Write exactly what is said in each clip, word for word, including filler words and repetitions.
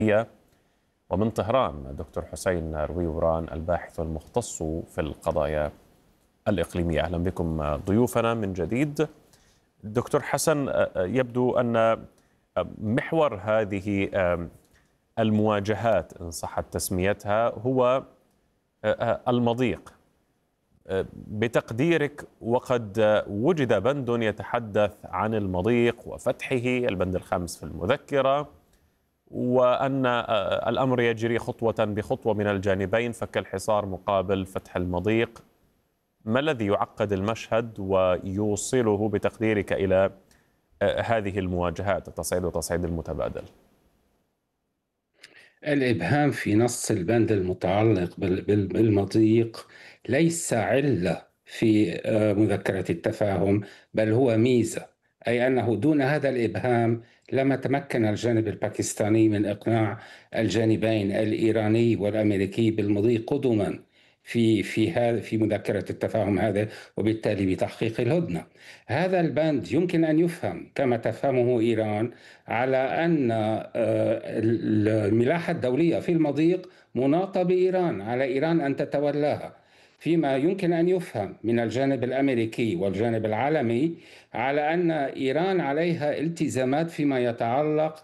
ومن طهران دكتور حسين رويوران الباحث المختص في القضايا الإقليمية. أهلا بكم ضيوفنا من جديد. دكتور حسن، يبدو أن محور هذه المواجهات إن صحت تسميتها هو المضيق. بتقديرك، وقد وجد بند يتحدث عن المضيق وفتحه، البند الخامس في المذكرة، وأن الأمر يجري خطوة بخطوة من الجانبين، فك الحصار مقابل فتح المضيق. ما الذي يعقد المشهد ويوصله بتقديرك إلى هذه المواجهات، التصعيد والتصعيد المتبادل؟ الإبهام في نص البند المتعلق بالمضيق ليس علة في مذكرة التفاهم، بل هو ميزة، أي أنه دون هذا الإبهام لما تمكن الجانب الباكستاني من إقناع الجانبين الإيراني والأمريكي بالمضي قدما في في هذا في مذكرة التفاهم هذا، وبالتالي بتحقيق الهدنة. هذا البند يمكن أن يفهم كما تفهمه إيران على أن الملاحة الدولية في المضيق مناطة بإيران، على إيران أن تتولاها، فيما يمكن أن يفهم من الجانب الأمريكي والجانب العالمي على أن إيران عليها التزامات فيما يتعلق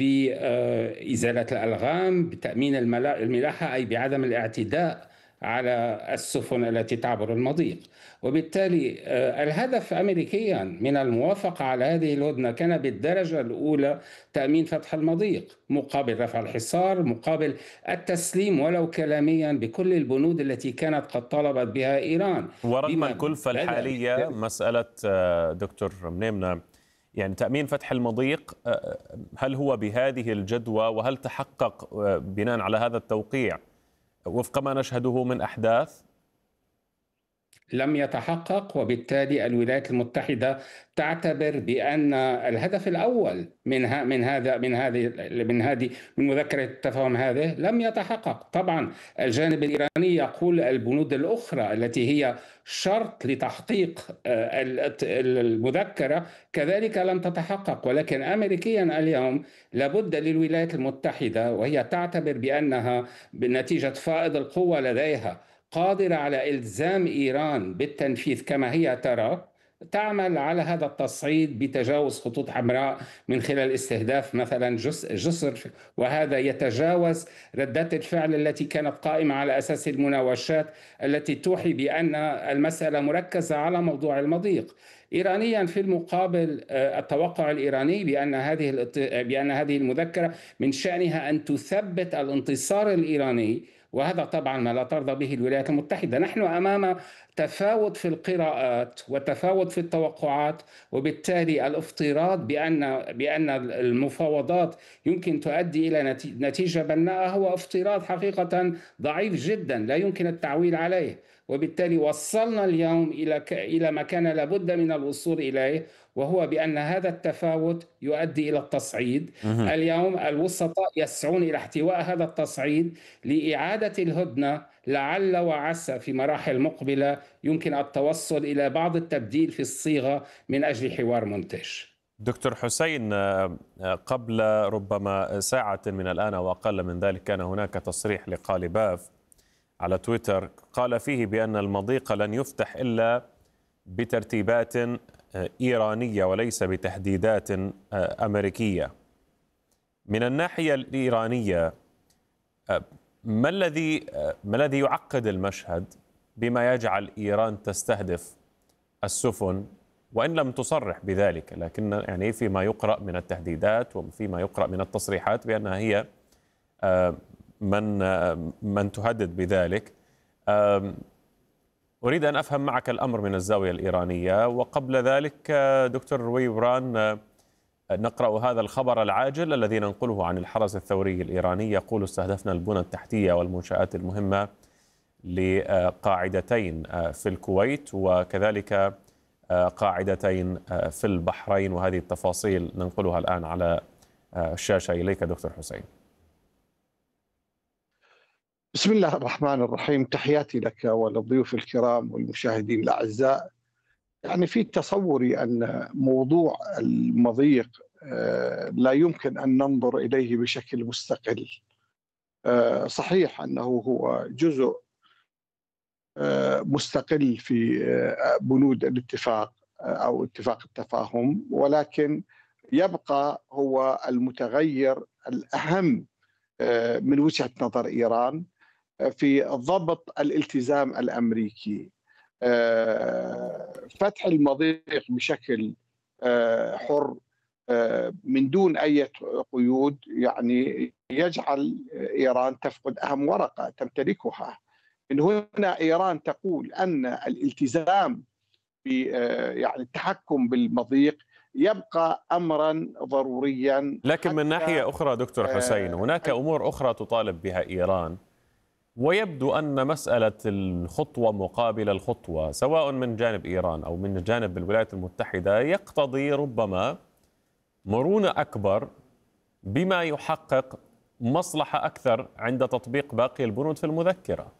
بإزالة الألغام، بتأمين الملاحة، أي بعدم الاعتداء على السفن التي تعبر المضيق. وبالتالي الهدف أمريكيا من الموافقة على هذه الهدنة كان بالدرجة الأولى تأمين فتح المضيق مقابل رفع الحصار، مقابل التسليم ولو كلاميا بكل البنود التي كانت قد طالبت بها إيران. ورغم الكلفة الحالية، مسألة دكتور منيمنة، يعني تأمين فتح المضيق، هل هو بهذه الجدوى، وهل تحقق بناء على هذا التوقيع وفق ما نشهده من أحداث؟ لم يتحقق، وبالتالي الولايات المتحدة تعتبر بأن الهدف الأول من من هذا من هذه من هذه من مذكرة التفاهم هذه لم يتحقق. طبعا الجانب الإيراني يقول البنود الأخرى التي هي شرط لتحقيق المذكرة كذلك لم تتحقق، ولكن أمريكيا اليوم لابد للولايات المتحدة، وهي تعتبر بأنها بنتيجة فائض القوة لديها قادرة على إلزام إيران بالتنفيذ كما هي ترى، تعمل على هذا التصعيد بتجاوز خطوط حمراء من خلال استهداف مثلا جسر، وهذا يتجاوز ردات الفعل التي كانت قائمة على أساس المناوشات التي توحي بأن المسألة مركزة على موضوع المضيق. إيرانيا في المقابل التوقع الإيراني بأن هذه بأن هذه المذكرة من شأنها أن تثبت الانتصار الإيراني، وهذا طبعا ما لا ترضى به الولايات المتحدة. نحن أمام تفاوت في القراءات وتفاوت في التوقعات، وبالتالي الافتراض بأن بأن المفاوضات يمكن تؤدي إلى نتيجة بناءة هو افتراض حقيقة ضعيف جدا لا يمكن التعويل عليه. وبالتالي وصلنا اليوم إلى ك... إلى ما كان لابد من الوصول إليه، وهو بأن هذا التفاوت يؤدي إلى التصعيد. اليوم الوسطاء يسعون إلى احتواء هذا التصعيد لإعادة الهدنة، لعل وعسى في مراحل مقبلة يمكن التوصل إلى بعض التبديل في الصيغة من أجل حوار منتج. دكتور حسين، قبل ربما ساعة من الآن وأقل من ذلك كان هناك تصريح لقالباف على تويتر قال فيه بأن المضيق لن يفتح إلا بترتيبات إيرانية وليس بتهديدات أمريكية. من الناحية الإيرانية، ما الذي ما الذي يعقد المشهد بما يجعل إيران تستهدف السفن، وإن لم تصرح بذلك، لكن يعني فيما يقرأ من التهديدات وفيما يقرأ من التصريحات بأنها هي من من تهدد بذلك. أريد أن أفهم معك الأمر من الزاوية الإيرانية. وقبل ذلك دكتور رويوران، نقرأ هذا الخبر العاجل الذي ننقله عن الحرس الثوري الإيراني، يقول: استهدفنا البنى التحتية والمنشآت المهمة لقاعدتين في الكويت وكذلك قاعدتين في البحرين. وهذه التفاصيل ننقلها الآن على الشاشة إليك دكتور حسين. بسم الله الرحمن الرحيم، تحياتي لك وللضيوف الكرام والمشاهدين الأعزاء. يعني في تصوري أن موضوع المضيق لا يمكن أن ننظر إليه بشكل مستقل. صحيح أنه هو جزء مستقل في بنود الاتفاق أو اتفاق التفاهم، ولكن يبقى هو المتغير الأهم من وجهة نظر إيران في ضبط الالتزام الأمريكي. فتح المضيق بشكل حر من دون أي قيود يعني يجعل إيران تفقد أهم ورقة تمتلكها. من هنا إيران تقول أن الالتزام ب يعني التحكم بالمضيق يبقى أمرا ضروريا. لكن من ناحية أخرى دكتور حسين، هناك أمور أخرى تطالب بها إيران، ويبدو أن مسألة الخطوة مقابل الخطوة سواء من جانب إيران أو من جانب الولايات المتحدة يقتضي ربما مرونة أكبر بما يحقق مصلحة أكثر عند تطبيق باقي البنود في المذكرة.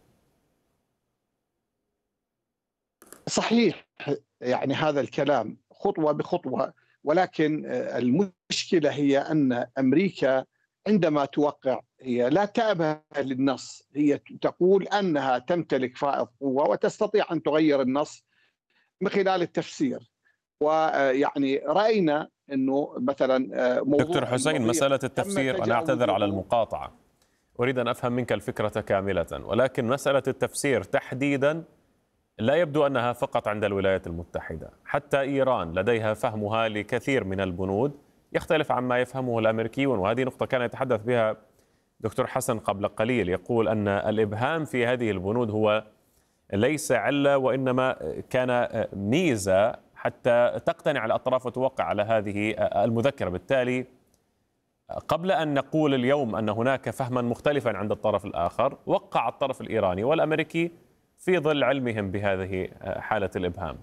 صحيح، يعني هذا الكلام خطوة بخطوة، ولكن المشكلة هي أن أمريكا عندما توقع هي لا تأبه للنص، هي تقول أنها تمتلك فائض قوة وتستطيع أن تغير النص من خلال التفسير. ويعني رأينا أنه مثلا موضوع دكتور حسين، مسألة التفسير، أنا أعتذر على المقاطعة، أريد أن أفهم منك الفكرة كاملة، ولكن مسألة التفسير تحديدا لا يبدو أنها فقط عند الولايات المتحدة، حتى إيران لديها فهمها لكثير من البنود يختلف عما يفهمه الأمريكيون، وهذه نقطة كان يتحدث بها دكتور حسن قبل قليل، يقول أن الإبهام في هذه البنود هو ليس علة وإنما كان ميزة حتى تقتنع الأطراف وتوقع على هذه المذكرة. بالتالي قبل أن نقول اليوم أن هناك فهما مختلفا عند الطرف الآخر، وقع الطرف الإيراني والأمريكي في ظل علمهم بهذه حالة الإبهام.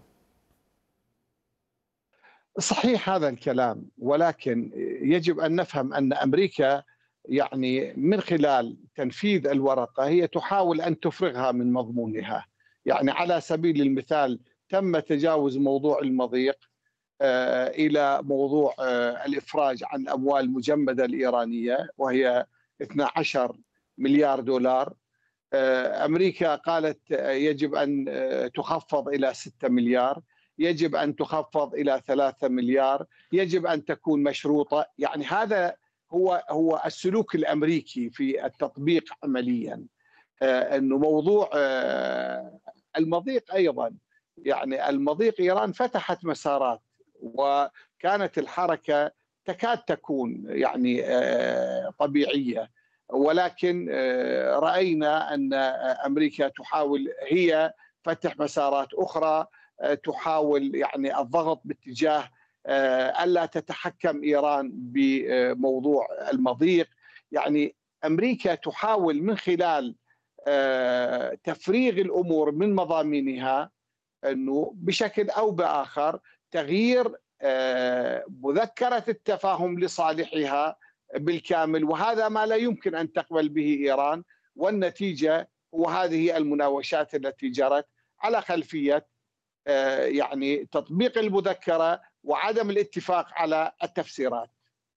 صحيح هذا الكلام، ولكن يجب أن نفهم أن أمريكا يعني من خلال تنفيذ الورقة هي تحاول أن تفرغها من مضمونها. يعني على سبيل المثال تم تجاوز موضوع المضيق إلى موضوع الإفراج عن الأموال المجمدة الإيرانية وهي اثني عشر مليار دولار. أمريكا قالت يجب أن تخفض إلى ستة مليار، يجب أن تخفض إلى ثلاثة مليار، يجب أن تكون مشروطة. يعني هذا هو هو السلوك الأمريكي في التطبيق عمليا. أنه موضوع المضيق أيضا، يعني المضيق إيران فتحت مسارات وكانت الحركة تكاد تكون يعني طبيعية، ولكن رأينا أن أمريكا تحاول هي فتح مسارات أخرى، تحاول يعني الضغط باتجاه ألا تتحكم إيران بموضوع المضيق. يعني أمريكا تحاول من خلال تفريغ الأمور من مضامينها أنه بشكل أو بآخر تغيير مذكرة التفاهم لصالحها بالكامل، وهذا ما لا يمكن أن تقبل به إيران. والنتيجة وهذه المناوشات التي جرت على خلفية يعني تطبيق المذكرة وعدم الاتفاق على التفسيرات.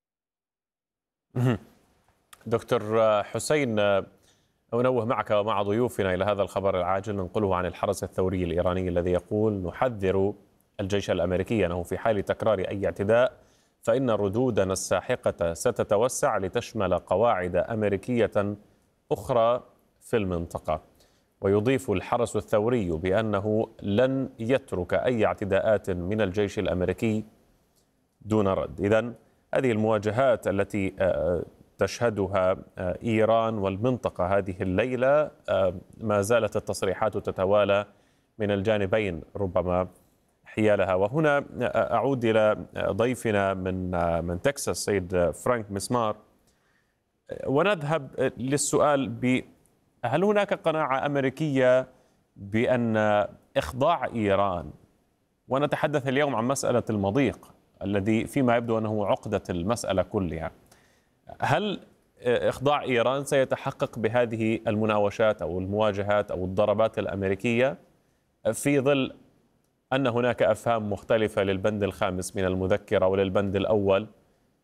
دكتور حسين، أنوه معك ومع ضيوفنا إلى هذا الخبر العاجل ننقله عن الحرس الثوري الإيراني الذي يقول: نحذر الجيش الأمريكي أنه في حال تكرار أي اعتداء فإن ردودنا الساحقة ستتوسع لتشمل قواعد أمريكية أخرى في المنطقة. ويضيف الحرس الثوري بأنه لن يترك أي اعتداءات من الجيش الأمريكي دون رد. إذن هذه المواجهات التي تشهدها إيران والمنطقة هذه الليلة، ما زالت التصريحات تتوالى من الجانبين ربما حيالها. وهنا أعود إلى ضيفنا من من تكساس سيد فرانك مسمار، ونذهب للسؤال ب هل هناك قناعة أمريكية بأن إخضاع إيران، ونتحدث اليوم عن مسألة المضيق الذي فيما يبدو أنه عقدة المسألة كلها، هل إخضاع إيران سيتحقق بهذه المناوشات أو المواجهات أو الضربات الأمريكية في ظل أن هناك أفهام مختلفة للبند الخامس من المذكرة وللبند الأول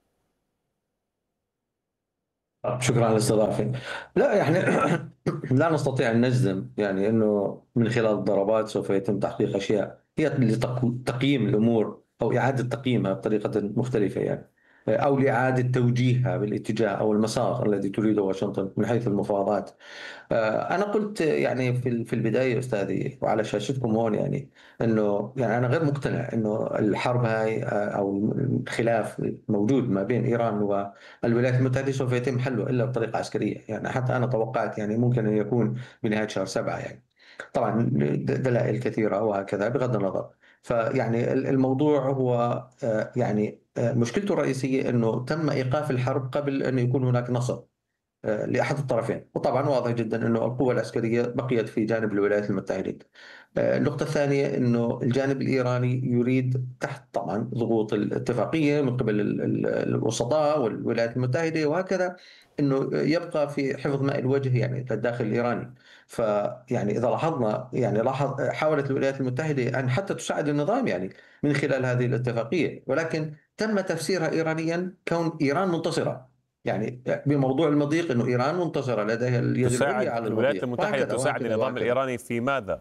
شكرا على الاستضافة. لا يعني لا نستطيع أن نجزم يعني أنه من خلال الضربات سوف يتم تحقيق أشياء هي لتقييم الأمور أو إعادة تقييمها بطريقة مختلفة يعني، أو لإعادة توجيهها بالاتجاه أو المسار الذي تريده واشنطن من حيث المفاوضات. آه، أنا قلت يعني في في البداية أستاذي وعلى شاشتكم هون يعني أنه يعني أنا غير مقتنع أنه الحرب هاي آه، أو الخلاف الموجود ما بين إيران والولايات المتحدة سوف يتم حله إلا بطريقة عسكرية. يعني حتى أنا توقعت يعني ممكن أن يكون بنهاية شهر سبعة يعني، طبعا دلائل كثيرة وهكذا بغض النظر. فيعني الموضوع هو آه، يعني آه، مشكلته الرئيسية أنه تم إيقاف الحرب قبل أن يكون هناك نصر لأحد الطرفين، وطبعا واضح جدا أنه القوة العسكرية بقيت في جانب الولايات المتحدة. النقطة الثانية أنه الجانب الإيراني يريد تحت طبعا ضغوط الاتفاقية من قبل ال- ال- الوسطاء والولايات المتحدة وهكذا أنه يبقى في حفظ ماء الوجه يعني للداخل الإيراني. فيعني إذا لاحظنا يعني لاحظ حاولت الولايات المتحدة أن حتى تساعد النظام يعني من خلال هذه الاتفاقية، ولكن تم تفسيرها إيرانيا كون إيران منتصرة، يعني بموضوع المضيق انه ايران منتصره لديها اليد العليا تساعد على الولايات المضيق المتحدة وهكذا تساعد وهكذا النظام وهكذا الإيراني في ماذا؟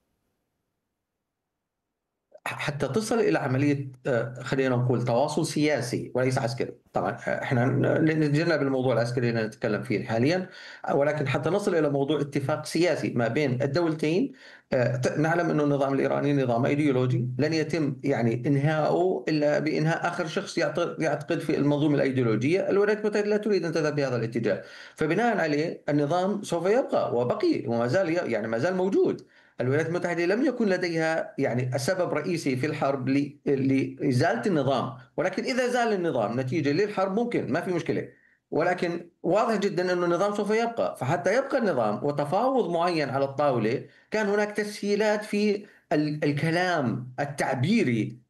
حتى تصل الى عمليه آه، خلينا نقول تواصل سياسي وليس عسكري. طبعا آه، احنا نتجنب الموضوع العسكري اللي نتكلم فيه حاليا، آه، ولكن حتى نصل الى موضوع اتفاق سياسي ما بين الدولتين. آه، ت- نعلم انه النظام الايراني نظام ايديولوجي لن يتم يعني انهاؤه الا بانهاء اخر شخص يعتقد يعتقد في المنظومه الايديولوجيه. الولايات المتحده لا تريد ان تذهب بهذا الاتجاه، فبناء عليه النظام سوف يبقى وبقي وما زال ي- يعني ما زال موجود. الولايات المتحدة لم يكن لديها يعني سبب رئيسي في الحرب ل- لإزالة النظام، ولكن إذا زال النظام نتيجة للحرب ممكن ما في مشكلة، ولكن واضح جدا أن النظام سوف يبقى. فحتى يبقى النظام وتفاوض معين على الطاولة كان هناك تسهيلات في ال- الكلام التعبيري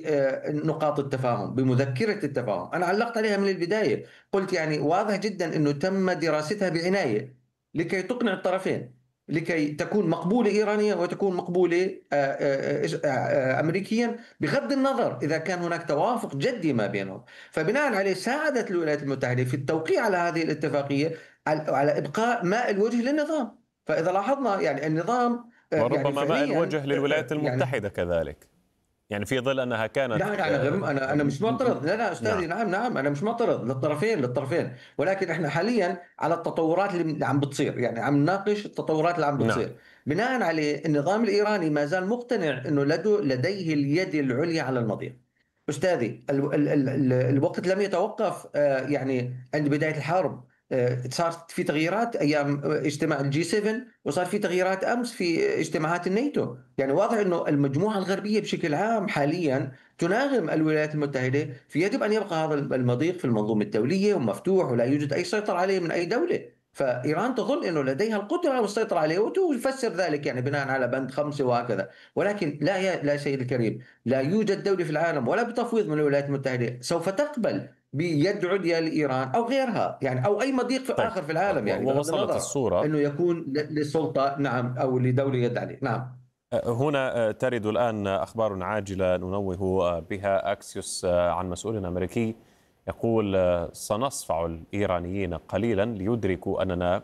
بنقاط التفاهم بمذكرة التفاهم. أنا علقت عليها من البداية، قلت يعني واضح جدا أنه تم دراستها بعناية لكي تقنع الطرفين، لكي تكون مقبولة إيرانيا وتكون مقبولة آه، آه، آه، آه، أمريكيا بغض النظر إذا كان هناك توافق جدي ما بينهم. فبناء عليه ساعدت الولايات المتحدة في التوقيع على هذه الاتفاقية على على إبقاء ماء الوجه للنظام. فإذا لاحظنا يعني النظام آه، يعني وربما ماء فعليا الوجه آه، للولايات آه، يعني المتحدة كذلك، يعني في ظل أنها كانت لا لا انا غير آه، انا انا مش معترض، لا لا نعم. استاذي، نعم نعم انا مش معترض للطرفين للطرفين، ولكن احنا حاليا على التطورات اللي عم بتصير، يعني عم نناقش التطورات اللي عم نعم. بتصير. بناء عليه النظام الايراني ما زال مقتنع انه لديه لديه اليد العليا على المضيق. استاذي ال ال ال ال الوقت لم يتوقف آه، يعني عند بدايه الحرب. آه، صارت في تغييرات ايام اجتماع الجي سبعة، وصار في تغييرات امس في اجتماعات الناتو. يعني واضح انه المجموعه الغربيه بشكل عام حاليا تناغم الولايات المتحدة في يجب أن يبقى هذا المضيق في المنظومة الدولية ومفتوح ولا يوجد أي سيطرة عليه من أي دولة. فإيران تظن أنه لديها القدرة على السيطرة عليه وتفسر ذلك يعني بناء على بند خمسة وهكذا، ولكن لا يا لا سيد الكريم، لا يوجد دولة في العالم ولا بتفويض من الولايات المتحدة سوف تقبل بيد عليا لإيران أو غيرها يعني أو أي مضيق في طيب، آخر في العالم يعني بغض ووصلت النظر الصورة. أنه يكون ل- للسلطة نعم أو لدولة يد عليه. نعم. هنا ترد الآن أخبار عاجلة ننوه بها أكسيوس عن مسؤول أمريكي يقول سنصفع الإيرانيين قليلا ليدركوا أننا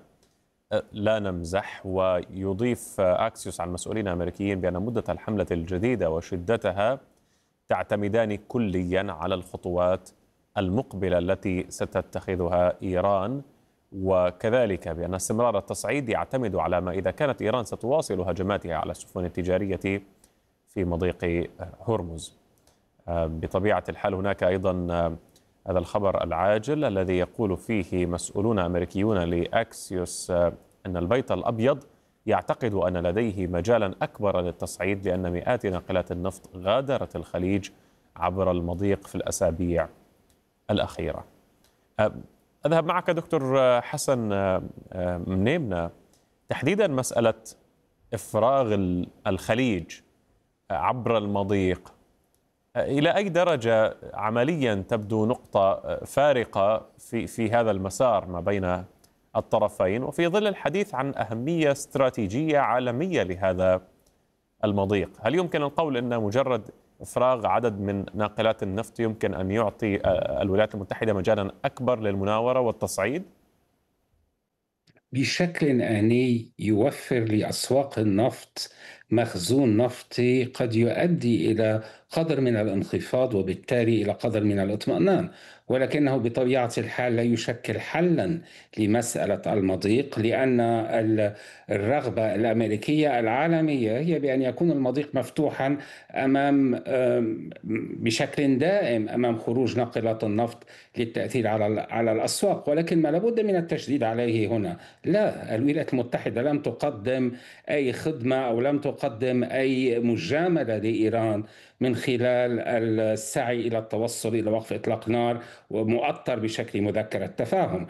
لا نمزح. ويضيف أكسيوس عن مسؤولين أمريكيين بأن مدة الحملة الجديدة وشدتها تعتمدان كليا على الخطوات المقبلة التي ستتخذها إيران، وكذلك بأن استمرار التصعيد يعتمد على ما إذا كانت إيران ستواصل هجماتها على السفن التجارية في مضيق هرمز. بطبيعة الحال هناك أيضا هذا الخبر العاجل الذي يقول فيه مسؤولون أمريكيون لأكسيوس أن البيت الأبيض يعتقد أن لديه مجالا أكبر للتصعيد لأن مئات ناقلات النفط غادرت الخليج عبر المضيق في الأسابيع الأخيرة. أذهب معك دكتور حسن منيمنا، تحديدا مسألة إفراغ الخليج عبر المضيق، إلى أي درجة عمليا تبدو نقطة فارقة في في هذا المسار ما بين الطرفين، وفي ظل الحديث عن أهمية استراتيجية عالمية لهذا المضيق؟ هل يمكن القول أن مجرد إفراغ عدد من ناقلات النفط يمكن أن يعطي الولايات المتحدة مجالا أكبر للمناورة والتصعيد؟ بشكل آني يوفر لأسواق النفط مخزون نفطي قد يؤدي إلى قدر من الانخفاض وبالتالي إلى قدر من الاطمئنان، ولكنه بطبيعة الحال لا يشكل حلا لمسألة المضيق، لأن الرغبة الأمريكية العالمية هي بأن يكون المضيق مفتوحا أمام بشكل دائم أمام خروج ناقلات النفط للتأثير على على الأسواق. ولكن ما لابد من التشديد عليه هنا، لا، الولايات المتحدة لم تقدم أي خدمة أو لم تقدم أي مجاملة لإيران من خلال السعي إلى التوصل إلى وقف إطلاق نار ومؤطر بشكل مذكرة تفاهم.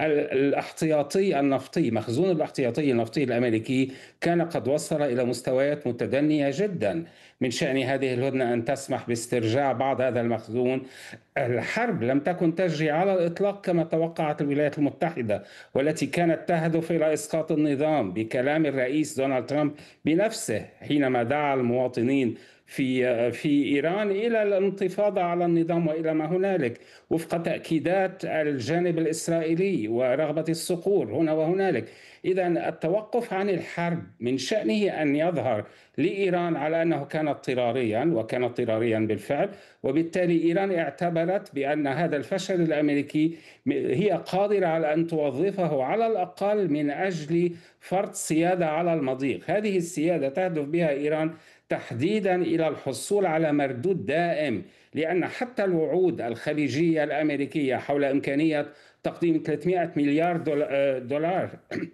الاحتياطي النفطي، مخزون الاحتياطي النفطي الأمريكي كان قد وصل إلى مستويات متدنية جدا. من شأن هذه الهدنة أن تسمح باسترجاع بعض هذا المخزون. الحرب لم تكن تجري على الإطلاق كما توقعت الولايات المتحدة، والتي كانت تهدف إلى إسقاط النظام بكلام الرئيس دونالد ترامب بنفسه حينما دعا المواطنين في في إيران إلى الانتفاضة على النظام وإلى ما هنالك وفق تأكيدات الجانب الإسرائيلي ورغبة الصقور هنا وهنالك. إذا التوقف عن الحرب من شأنه أن يظهر لإيران على أنه كان اضطراريا، وكان اضطراريا بالفعل، وبالتالي إيران اعتبرت بأن هذا الفشل الأمريكي هي قادرة على أن توظفه على الأقل من أجل فرض سيادة على المضيق. هذه السيادة تهدف بها إيران تحديدا إلى الحصول على مردود دائم، لأن حتى الوعود الخليجية الأمريكية حول إمكانية تقديم ثلاثمئة مليار دولار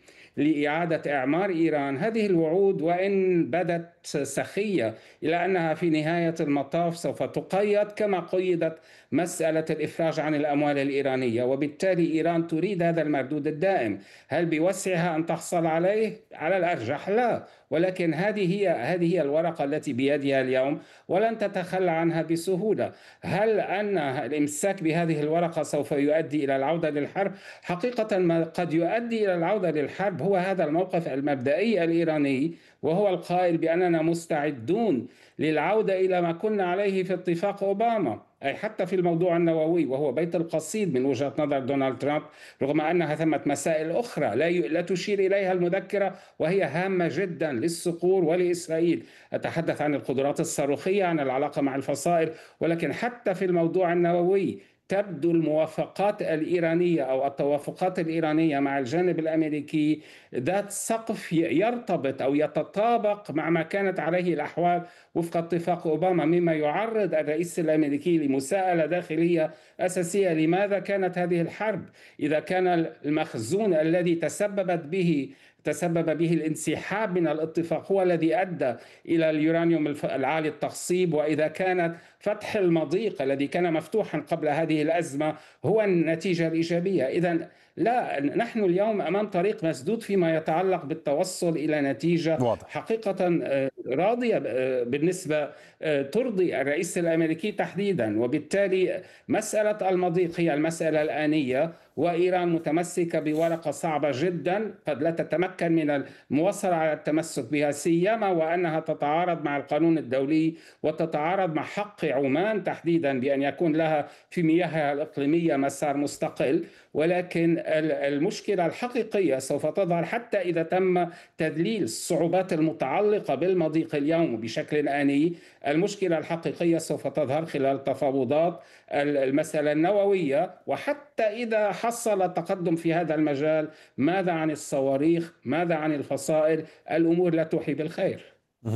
لإعادة إعمار إيران، هذه الوعود وإن بدت سخية إلى أنها في نهاية المطاف سوف تقيد كما قيدت مسألة الإفراج عن الأموال الإيرانية، وبالتالي إيران تريد هذا المردود الدائم. هل بوسعها أن تحصل عليه؟ على الأرجح لا، ولكن هذه هي هذه هي الورقة التي بيدها اليوم ولن تتخلى عنها بسهولة. هل أن الإمساك بهذه الورقة سوف يؤدي إلى العودة للحرب؟ حقيقة ما قد يؤدي إلى العودة للحرب هو هذا الموقف المبدئي الإيراني، وهو القائل بأننا مستعدون للعودة إلى ما كنا عليه في اتفاق أوباما، أي حتى في الموضوع النووي، وهو بيت القصيد من وجهة نظر دونالد ترامب، رغم أنها ثمة مسائل أخرى لا لا تشير إليها المذكرة وهي هامة جدا للصقور ولإسرائيل. أتحدث عن القدرات الصاروخية، عن العلاقة مع الفصائل، ولكن حتى في الموضوع النووي تبدو الموافقات الإيرانية أو التوافقات الإيرانية مع الجانب الأمريكي ذات سقف يرتبط أو يتطابق مع ما كانت عليه الأحوال وفق اتفاق أوباما، مما يعرض الرئيس الأمريكي لمساءلة داخلية أساسية. لماذا كانت هذه الحرب إذا كان المخزون الذي تسببت به تسبب به الانسحاب من الاتفاق هو الذي أدى إلى اليورانيوم العالي التخصيب، وإذا كانت فتح المضيق الذي كان مفتوحا قبل هذه الأزمة هو النتيجة الإيجابية؟ إذن لا، نحن اليوم أمام طريق مسدود فيما يتعلق بالتوصل إلى نتيجة واضح. حقيقة راضية بالنسبة ترضي الرئيس الأمريكي تحديدا، وبالتالي مسألة المضيق هي المسألة الآنية، وإيران متمسكة بورقة صعبة جدا قد لا تتمكن من المواصلة على التمسك بها، سيما وأنها تتعارض مع القانون الدولي وتتعارض مع حق عمان تحديدا بأن يكون لها في مياهها الإقليمية مسار مستقل. ولكن المشكلة الحقيقية سوف تظهر حتى إذا تم تذليل الصعوبات المتعلقة بالمضيق اليوم بشكل آني. المشكلة الحقيقية سوف تظهر خلال تفاوضات المسألة النووية، وحتى إذا حصل التقدم في هذا المجال ماذا عن الصواريخ؟ ماذا عن الفصائل؟ الأمور لا توحي بالخير.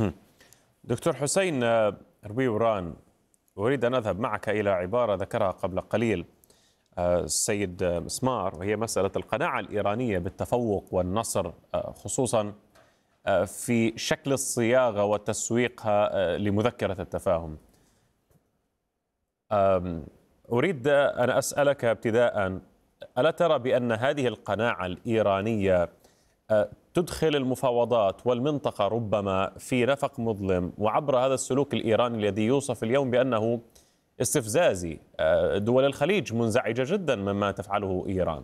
دكتور حسين ربيوران، أريد أن أذهب معك إلى عبارة ذكرها قبل قليل السيد مسمار، وهي مسألة القناعة الإيرانية بالتفوق والنصر، خصوصا في شكل الصياغة وتسويقها لمذكرة التفاهم. أريد أن أسألك ابتداء، ألا ترى بأن هذه القناعة الإيرانية تدخل المفاوضات والمنطقة ربما في نفق مظلم، وعبر هذا السلوك الإيراني الذي يوصف اليوم بأنه استفزازي دول الخليج منزعجة جدا مما تفعله إيران؟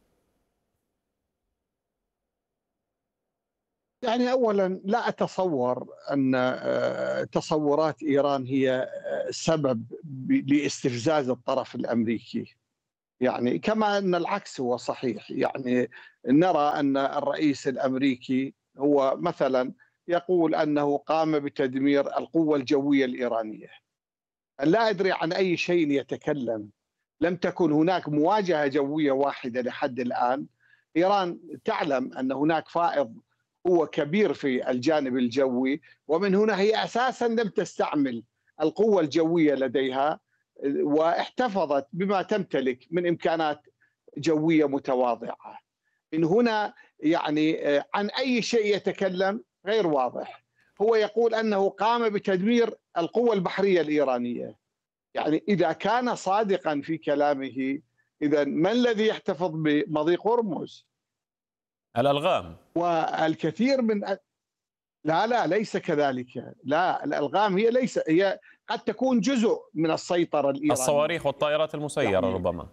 يعني أولا لا أتصور أن تصورات إيران هي سبب لاستفزاز الطرف الأمريكي. يعني كما أن العكس هو صحيح. يعني نرى أن الرئيس الأمريكي هو مثلا يقول أنه قام بتدمير القوة الجوية الإيرانية. لا أدري عن أي شيء يتكلم. لم تكن هناك مواجهة جوية واحدة لحد الآن. إيران تعلم أن هناك فائض قوة كبير في الجانب الجوي، ومن هنا هي أساسا لم تستعمل القوة الجوية لديها، واحتفظت بما تمتلك من إمكانات جوية متواضعة. من هنا يعني عن أي شيء يتكلم غير واضح. هو يقول أنه قام بتدمير القوة البحرية الإيرانية. يعني إذا كان صادقا في كلامه، إذا ما الذي يحتفظ بمضيق هرمز؟ الألغام. والكثير من لا لا ليس كذلك. لا، الألغام هي ليس هي قد تكون جزء من السيطرة الإيرانية. الصواريخ والطائرات المسيرة يعني ربما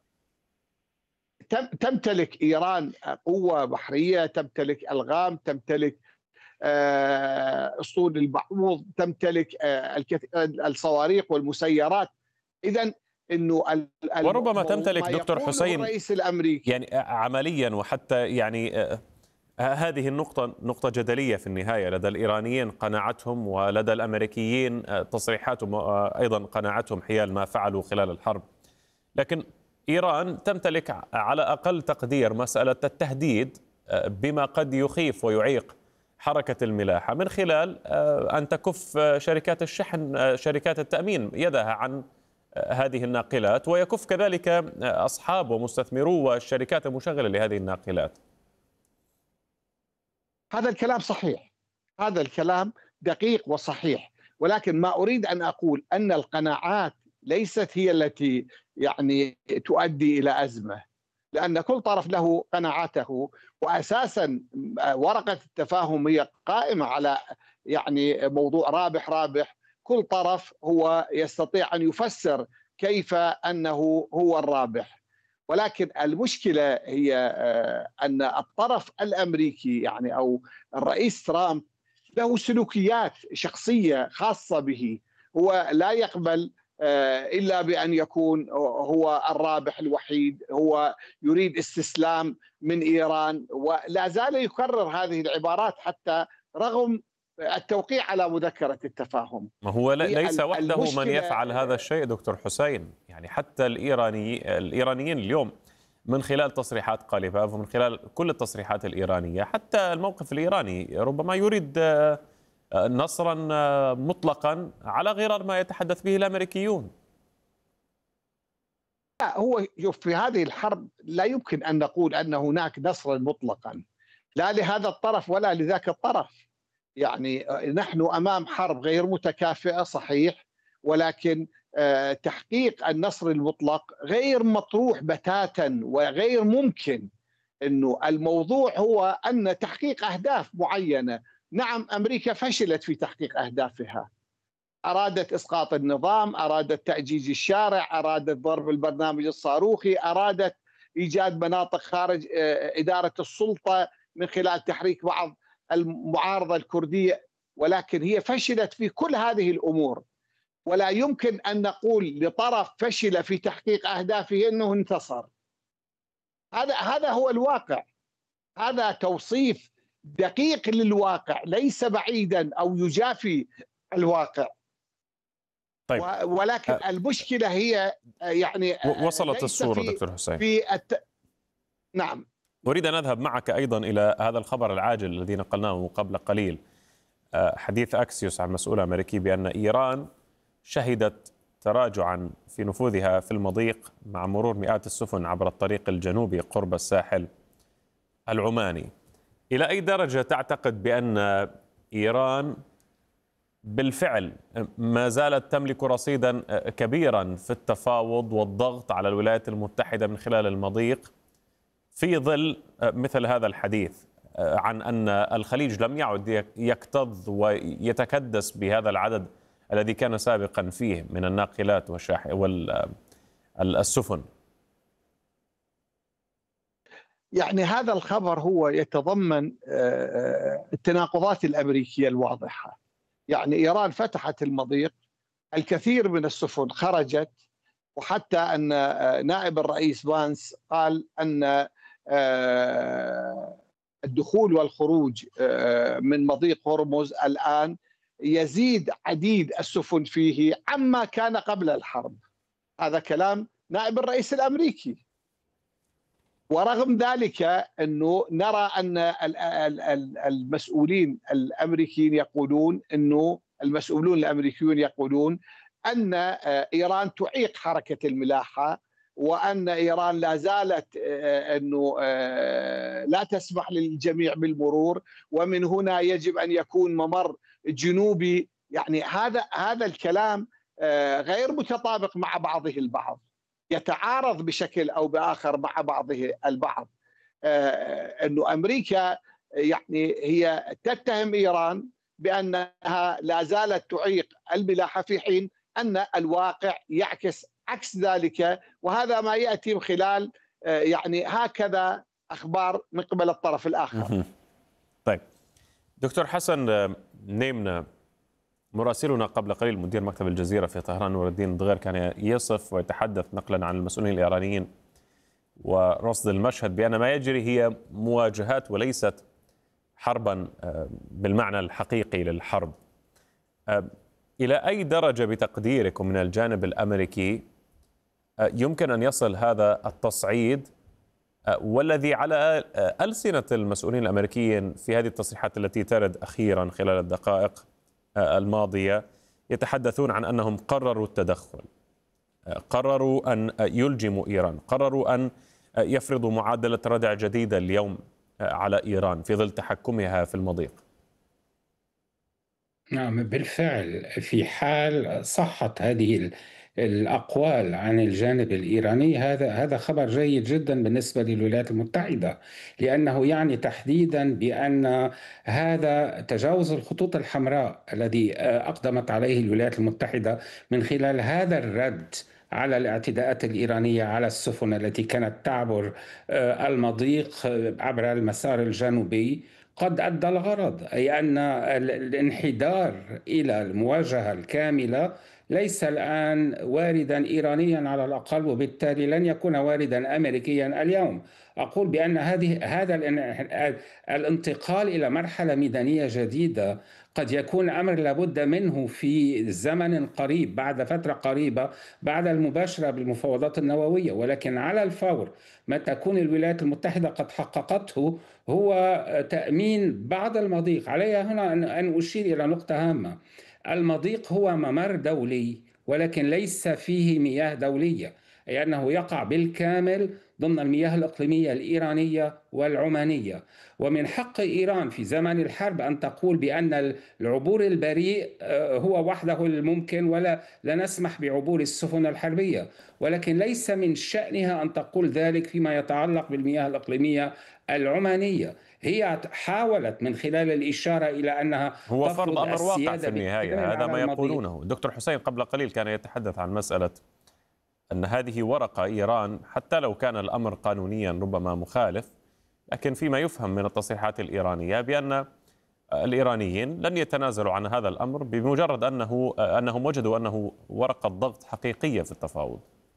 تمتلك إيران قوة بحرية، تمتلك ألغام، تمتلك أسطول البعوض، تمتلك الصواريخ والمسيرات. إذن انه وربما تمتلك دكتور حسين الرئيس الامريكي يعني عمليا، وحتى يعني هذه النقطة نقطة جدلية في النهاية. لدى الإيرانيين قناعتهم، ولدى الأمريكيين تصريحاتهم أيضا قناعتهم حيال ما فعلوا خلال الحرب. لكن إيران تمتلك على أقل تقدير مسألة التهديد بما قد يخيف ويعيق حركة الملاحة من خلال أن تكف شركات الشحن، شركات التأمين يدها عن هذه الناقلات، ويكف كذلك أصحاب ومستثمرو والشركات المشغلة لهذه الناقلات. هذا الكلام صحيح، هذا الكلام دقيق وصحيح، ولكن ما أريد أن أقول أن القناعات ليست هي التي يعني تؤدي إلى أزمة، لأن كل طرف له قناعاته، وأساسا ورقة التفاهم هي قائمة على يعني موضوع رابح رابح. كل طرف هو يستطيع أن يفسر كيف أنه هو الرابح، ولكن المشكلة هي أن الطرف الأمريكي يعني أو الرئيس ترامب له سلوكيات شخصية خاصة به. هو لا يقبل إلا بأن يكون هو الرابح الوحيد، هو يريد استسلام من إيران، ولا زال يكرر هذه العبارات حتى رغم التوقيع على مذكرة التفاهم. ما هو ليس وحده من يفعل هذا الشيء دكتور حسين، يعني حتى الإيراني الإيرانيين اليوم من خلال تصريحات قاليباف ومن خلال كل التصريحات الإيرانية، حتى الموقف الإيراني ربما يريد نصرا مطلقا على غرار ما يتحدث به الأمريكيون. لا، هو في هذه الحرب لا يمكن أن نقول أن هناك نصرا مطلقا، لا لهذا الطرف ولا لذاك الطرف. يعني نحن أمام حرب غير متكافئة صحيح، ولكن تحقيق النصر المطلق غير مطروح بتاتا وغير ممكن. إنه الموضوع هو أن تحقيق أهداف معينة. نعم، أمريكا فشلت في تحقيق أهدافها، أرادت إسقاط النظام، أرادت تأجيج الشارع، أرادت ضرب البرنامج الصاروخي، أرادت إيجاد مناطق خارج إدارة السلطة من خلال تحريك بعض المعارضة الكردية، ولكن هي فشلت في كل هذه الأمور. ولا يمكن أن نقول لطرف فشل في تحقيق أهدافه أنه انتصر. هذا هذا هو الواقع، هذا توصيف دقيق للواقع، ليس بعيدا أو يجافي الواقع. طيب. ولكن المشكلة هي يعني وصلت الصورة دكتور حسين في الت... نعم. أريد أن أذهب معك أيضا إلى هذا الخبر العاجل الذي نقلناه قبل قليل، حديث أكسيوس عن مسؤول أمريكي بأن إيران شهدت تراجعا في نفوذها في المضيق مع مرور مئات السفن عبر الطريق الجنوبي قرب الساحل العماني. إلى أي درجة تعتقد بأن إيران بالفعل ما زالت تملك رصيدا كبيرا في التفاوض والضغط على الولايات المتحدة من خلال المضيق في ظل مثل هذا الحديث عن أن الخليج لم يعد يكتظ ويتكدس بهذا العدد الذي كان سابقا فيه من الناقلات والسفن؟ يعني هذا الخبر هو يتضمن التناقضات الأمريكية الواضحة. يعني إيران فتحت المضيق، الكثير من السفن خرجت، وحتى أن نائب الرئيس فانس قال أن الدخول والخروج من مضيق هرمز الآن يزيد عديد السفن فيه عما كان قبل الحرب. هذا كلام نائب الرئيس الأمريكي. ورغم ذلك أنه نرى أن المسؤولين الأمريكيين يقولون أنه المسؤولون الأمريكيون يقولون أن إيران تعيق حركة الملاحة، وأن إيران لا زالت أنه لا تسمح للجميع بالمرور، ومن هنا يجب أن يكون ممر جنوبي. يعني هذا هذا الكلام غير متطابق مع بعضه البعض، يتعارض بشكل أو بآخر مع بعضه البعض. أنه أمريكا يعني هي تتهم إيران بأنها لا زالت تعيق الملاحة، في حين أن الواقع يعكس عكس ذلك، وهذا ما يأتي من خلال يعني هكذا أخبار من قبل الطرف الآخر. طيب دكتور حسن نيمنا، مراسلنا قبل قليل مدير مكتب الجزيرة في طهران نور الدين الدغير كان يصف ويتحدث نقلا عن المسؤولين الإيرانيين ورصد المشهد بأن ما يجري هي مواجهات وليست حربا بالمعنى الحقيقي للحرب. إلى أي درجة بتقديركم من الجانب الأمريكي يمكن أن يصل هذا التصعيد، والذي على ألسنة المسؤولين الأمريكيين في هذه التصريحات التي ترد أخيرا خلال الدقائق الماضية يتحدثون عن أنهم قرروا التدخل، قرروا أن يلجموا إيران، قرروا أن يفرضوا معادلة ردع جديدة اليوم على إيران في ظل تحكمها في المضيق؟ نعم بالفعل، في حال صحت هذه الأقوال عن الجانب الإيراني هذا هذا خبر جيد جدا بالنسبة للولايات المتحدة، لأنه يعني تحديدا بأن هذا تجاوز الخطوط الحمراء الذي أقدمت عليه الولايات المتحدة من خلال هذا الرد على الاعتداءات الإيرانية على السفن التي كانت تعبر المضيق عبر المسار الجنوبي قد أدى الغرض، أي أن الانحدار إلى المواجهة الكاملة ليس الآن واردا إيرانيا على الأقل، وبالتالي لن يكون واردا أمريكيا اليوم. أقول بأن هذه هذا الانتقال إلى مرحلة ميدانية جديدة قد يكون أمر لابد منه في زمن قريب، بعد فترة قريبة بعد المباشرة بالمفاوضات النووية، ولكن على الفور ما تكون الولايات المتحدة قد حققته هو تأمين بعض المضيق. علي هنا أن أشير إلى نقطة هامة: المضيق هو ممر دولي ولكن ليس فيه مياه دولية، أي أنه يقع بالكامل ضمن المياه الإقليمية الإيرانية والعمانية، ومن حق إيران في زمن الحرب أن تقول بأن العبور البريء هو وحده الممكن ولا لا نسمح بعبور السفن الحربية، ولكن ليس من شأنها أن تقول ذلك فيما يتعلق بالمياه الإقليمية العمانية. هي حاولت من خلال الإشارة إلى أنها هو فرض أمر واقع في النهاية، هذا ما يقولونه. دكتور حسين قبل قليل كان يتحدث عن مسألة أن هذه ورقة إيران، حتى لو كان الأمر قانونيا ربما مخالف، لكن فيما يفهم من التصريحات الإيرانية بأن الإيرانيين لن يتنازلوا عن هذا الأمر بمجرد أنه أنهم وجدوا أنه ورقة ضغط حقيقية في التفاوض.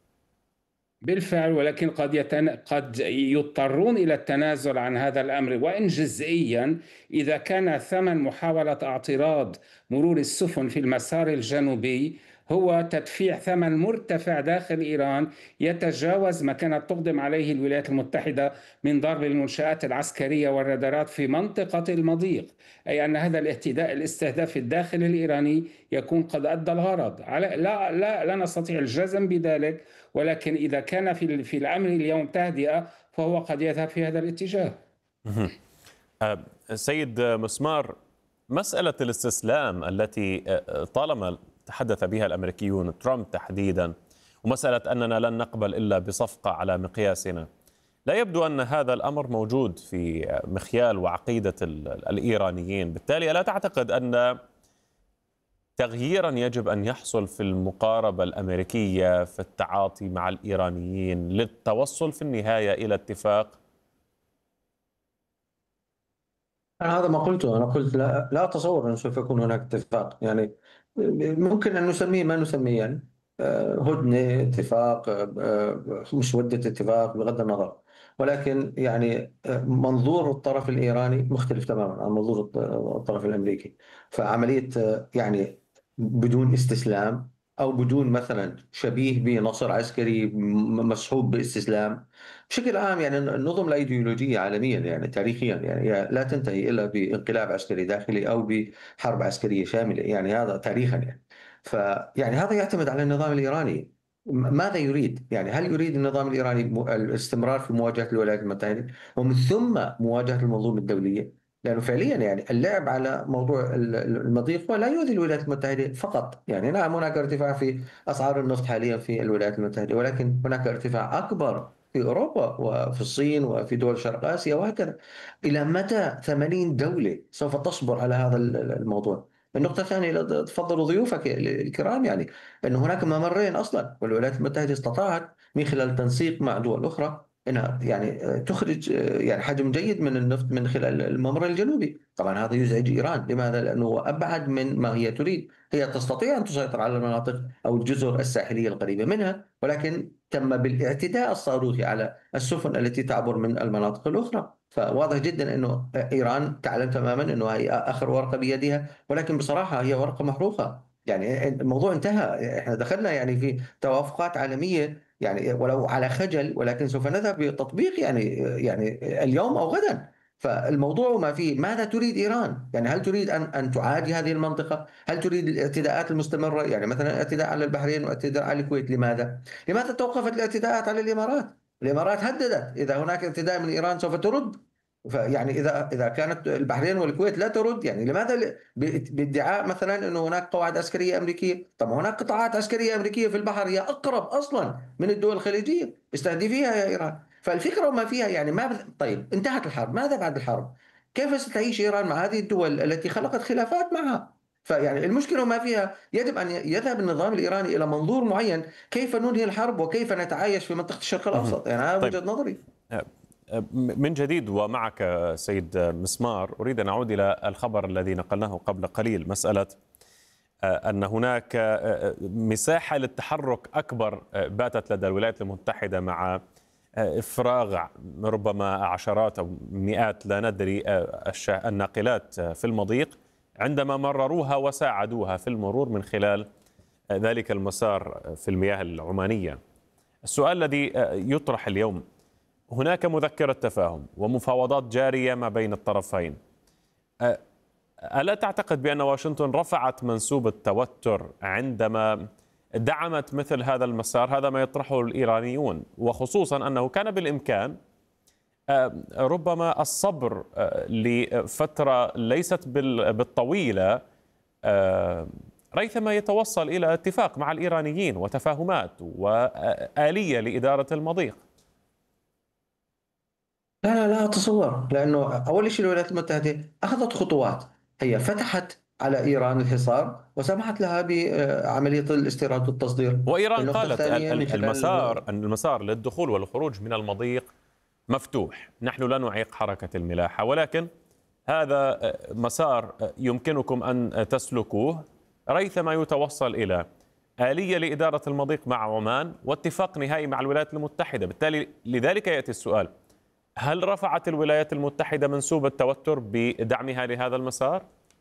بالفعل، ولكن قد يتن... قد يضطرون إلى التنازل عن هذا الأمر، وإن جزئيا، إذا كان ثمن محاولة اعتراض مرور السفن في المسار الجنوبي هو تدفيع ثمن مرتفع داخل إيران يتجاوز ما كانت تقدم عليه الولايات المتحدة من ضرب المنشآت العسكرية والرادارات في منطقة المضيق، أي أن هذا الاهتداء الاستهداف الداخلي الإيراني يكون قد أدى الغرض. لا لا لا نستطيع الجزم بذلك، ولكن إذا كان في في الأمر اليوم تهدئة فهو قد يذهب في هذا الاتجاه. سيد مسمار، مسألة الاستسلام التي طالما تحدث بها الأمريكيون، ترامب تحديدا، ومسألة أننا لن نقبل إلا بصفقة على مقياسنا، لا يبدو أن هذا الأمر موجود في مخيال وعقيدة الإيرانيين. بالتالي لا تعتقد أن تغييرا يجب أن يحصل في المقاربة الأمريكية في التعاطي مع الإيرانيين للتوصل في النهاية إلى اتفاق؟ أنا هذا ما قلته، أنا قلت لا, لا أتصور أن سوف يكون هناك اتفاق، يعني ممكن أن نسميه ما نسميه، يعني هدنة، اتفاق، مسودة اتفاق، بغض النظر. ولكن يعني منظور الطرف الإيراني مختلف تماما عن منظور الطرف الأمريكي. فعملية يعني بدون استسلام، أو بدون مثلا شبيه بنصر عسكري مصحوب باستسلام بشكل عام. يعني النظم الأيديولوجية عالميا يعني تاريخيا يعني لا تنتهي إلا بانقلاب عسكري داخلي أو بحرب عسكرية شاملة، يعني هذا تاريخا يعني. فيعني هذا يعتمد على النظام الإيراني ماذا يريد. يعني هل يريد النظام الإيراني الاستمرار في مواجهة الولايات المتحدة ومن ثم مواجهة المنظومة الدولية؟ لأنه فعليا يعني اللعب على موضوع المضيق لا يؤذي الولايات المتحدة فقط. يعني نعم هناك ارتفاع في أسعار النفط حاليا في الولايات المتحدة، ولكن هناك ارتفاع أكبر في أوروبا وفي الصين وفي دول شرق آسيا وهكذا. إلى متى ثمانين دولة سوف تصبر على هذا الموضوع؟ النقطة الثانية، تفضلوا ضيوفك الكرام، يعني أن هناك ممرين أصلا، والولايات المتحدة استطاعت من خلال تنسيق مع دول أخرى أنها يعني تخرج يعني حجم جيد من النفط من خلال الممر الجنوبي. طبعا هذا يزعج إيران. لماذا؟ لأنه أبعد من ما هي تريد. هي تستطيع أن تسيطر على المناطق أو الجزر الساحلية القريبة منها، ولكن تم بالاعتداء الصاروخي على السفن التي تعبر من المناطق الأخرى. فواضح جدا أنه إيران تعلم تماما أنه هي آخر ورقة بيدها، ولكن بصراحة هي ورقة محروقة. يعني الموضوع انتهى. احنا دخلنا يعني في توافقات عالمية يعني ولو على خجل، ولكن سوف نذهب بتطبيق يعني يعني اليوم أو غدا. فالموضوع ما فيه ماذا تريد إيران؟ يعني هل تريد أن أن تعادي هذه المنطقة؟ هل تريد الاعتداءات المستمرة؟ يعني مثلا الاعتداء على البحرين واعتداء على الكويت. لماذا؟ لماذا توقفت الاعتداءات على الإمارات؟ الإمارات هددت إذا هناك اعتداء من إيران سوف ترد. فيعني اذا اذا كانت البحرين والكويت لا ترد، يعني لماذا بادعاء مثلا انه هناك قواعد عسكريه امريكيه؟ طب هناك قطاعات عسكريه امريكيه في البحر هي اقرب اصلا من الدول الخليجيه، استهدفيها يا ايران. فالفكره وما فيها يعني ما بث... طيب انتهت الحرب، ماذا بعد الحرب؟ كيف ستعيش ايران مع هذه الدول التي خلقت خلافات معها؟ فيعني المشكله وما فيها يجب ان يذهب النظام الايراني الى منظور معين، كيف ننهي الحرب وكيف نتعايش في منطقه الشرق الاوسط. يعني هذا طيب. وجهه نظري. من جديد ومعك سيد مسمار، أريد أن أعود إلى الخبر الذي نقلناه قبل قليل، مسألة أن هناك مساحة للتحرك أكبر باتت لدى الولايات المتحدة مع إفراغ ربما عشرات أو مئات لا ندري الناقلات في المضيق عندما مرروها وساعدوها في المرور من خلال ذلك المسار في المياه العمانية. السؤال الذي يطرح اليوم، هناك مذكرة تفاهم ومفاوضات جارية ما بين الطرفين، ألا تعتقد بأن واشنطن رفعت منسوب التوتر عندما دعمت مثل هذا المسار؟ هذا ما يطرحه الإيرانيون، وخصوصا أنه كان بالإمكان ربما الصبر لفترة ليست بالطويلة ريثما يتوصل إلى اتفاق مع الإيرانيين وتفاهمات وآلية لإدارة المضيق. لا لا لا أتصور، لأنه أول شيء الولايات المتحدة أخذت خطوات. هي فتحت على إيران الحصار وسمحت لها بعملية الاستيراد والتصدير. وإيران قالت المسار المسار للدخول والخروج من المضيق مفتوح، نحن لا نعيق حركة الملاحة، ولكن هذا مسار يمكنكم أن تسلكوه ريثما يتوصل إلى آلية لإدارة المضيق مع عمان واتفاق نهائي مع الولايات المتحدة. بالتالي لذلك يأتي السؤال، هل رفعت الولايات المتحدة منسوب التوتر بدعمها لهذا المسار؟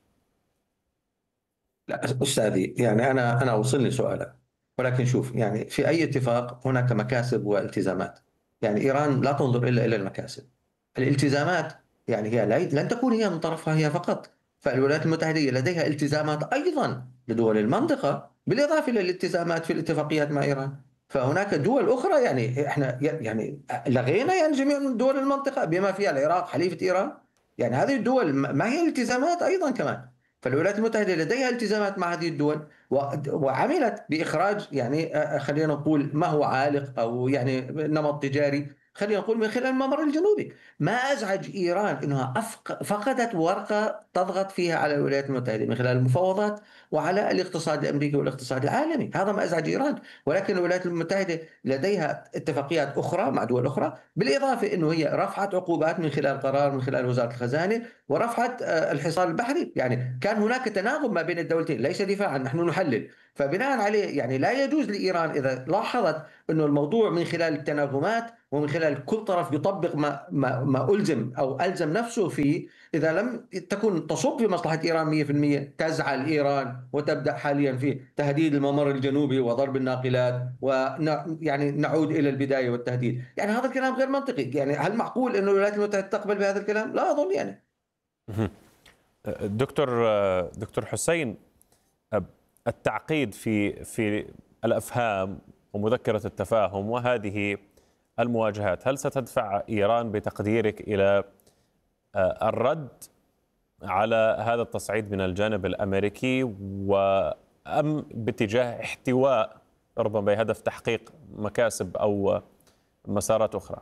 لا أستاذي، يعني أنا أنا وصلني سؤالك، ولكن شوف يعني في أي اتفاق هناك مكاسب والتزامات. يعني إيران لا تنظر إلا إلى المكاسب. الالتزامات يعني هي لن تكون هي من طرفها هي فقط، فالولايات المتحدة لديها التزامات أيضا لدول المنطقة بالإضافة إلى الالتزامات في الاتفاقيات مع إيران. فهناك دول أخرى، يعني إحنا يعني لغينا يعني جميع دول المنطقة بما فيها العراق حليفة إيران. يعني هذه الدول ما هي التزامات أيضا كمان. فالولايات المتحدة لديها التزامات مع هذه الدول وعملت بإخراج يعني خلينا نقول ما هو عالق أو يعني نمط تجاري، خلينا نقول من خلال الممر الجنوبي. ما أزعج إيران أنها فقدت ورقة تضغط فيها على الولايات المتحدة من خلال المفاوضات وعلى الاقتصاد الأمريكي والاقتصاد العالمي. هذا ما أزعج إيران. ولكن الولايات المتحدة لديها اتفاقيات أخرى مع دول أخرى، بالإضافة أنه هي رفعت عقوبات من خلال قرار من خلال وزارة الخزانة ورفعت الحصار البحري. يعني كان هناك تناغم ما بين الدولتين، ليس دفاعا، نحن نحلل. فبناء عليه يعني لا يجوز لإيران إذا لاحظت أنه الموضوع من خلال التناغمات ومن خلال كل طرف يطبق ما, ما, ما ألزم أو ألزم نفسه فيه، إذا لم تكن تصب في مصلحة إيران مئة بالمئة تزعل إيران وتبدأ حاليا في تهديد الممر الجنوبي وضرب الناقلات، ويعني نعود إلى البداية والتهديد. يعني هذا الكلام غير منطقي. يعني هل معقول أن الولايات المتحدة تقبل بهذا الكلام؟ لا أظن. يعني دكتور دكتور حسين، التعقيد في في الأفهام ومذكرة التفاهم وهذه المواجهات، هل ستدفع إيران بتقديرك إلى الرد على هذا التصعيد من الجانب الأمريكي، وأم باتجاه احتواء ربما بهدف تحقيق مكاسب أو مسارات أخرى؟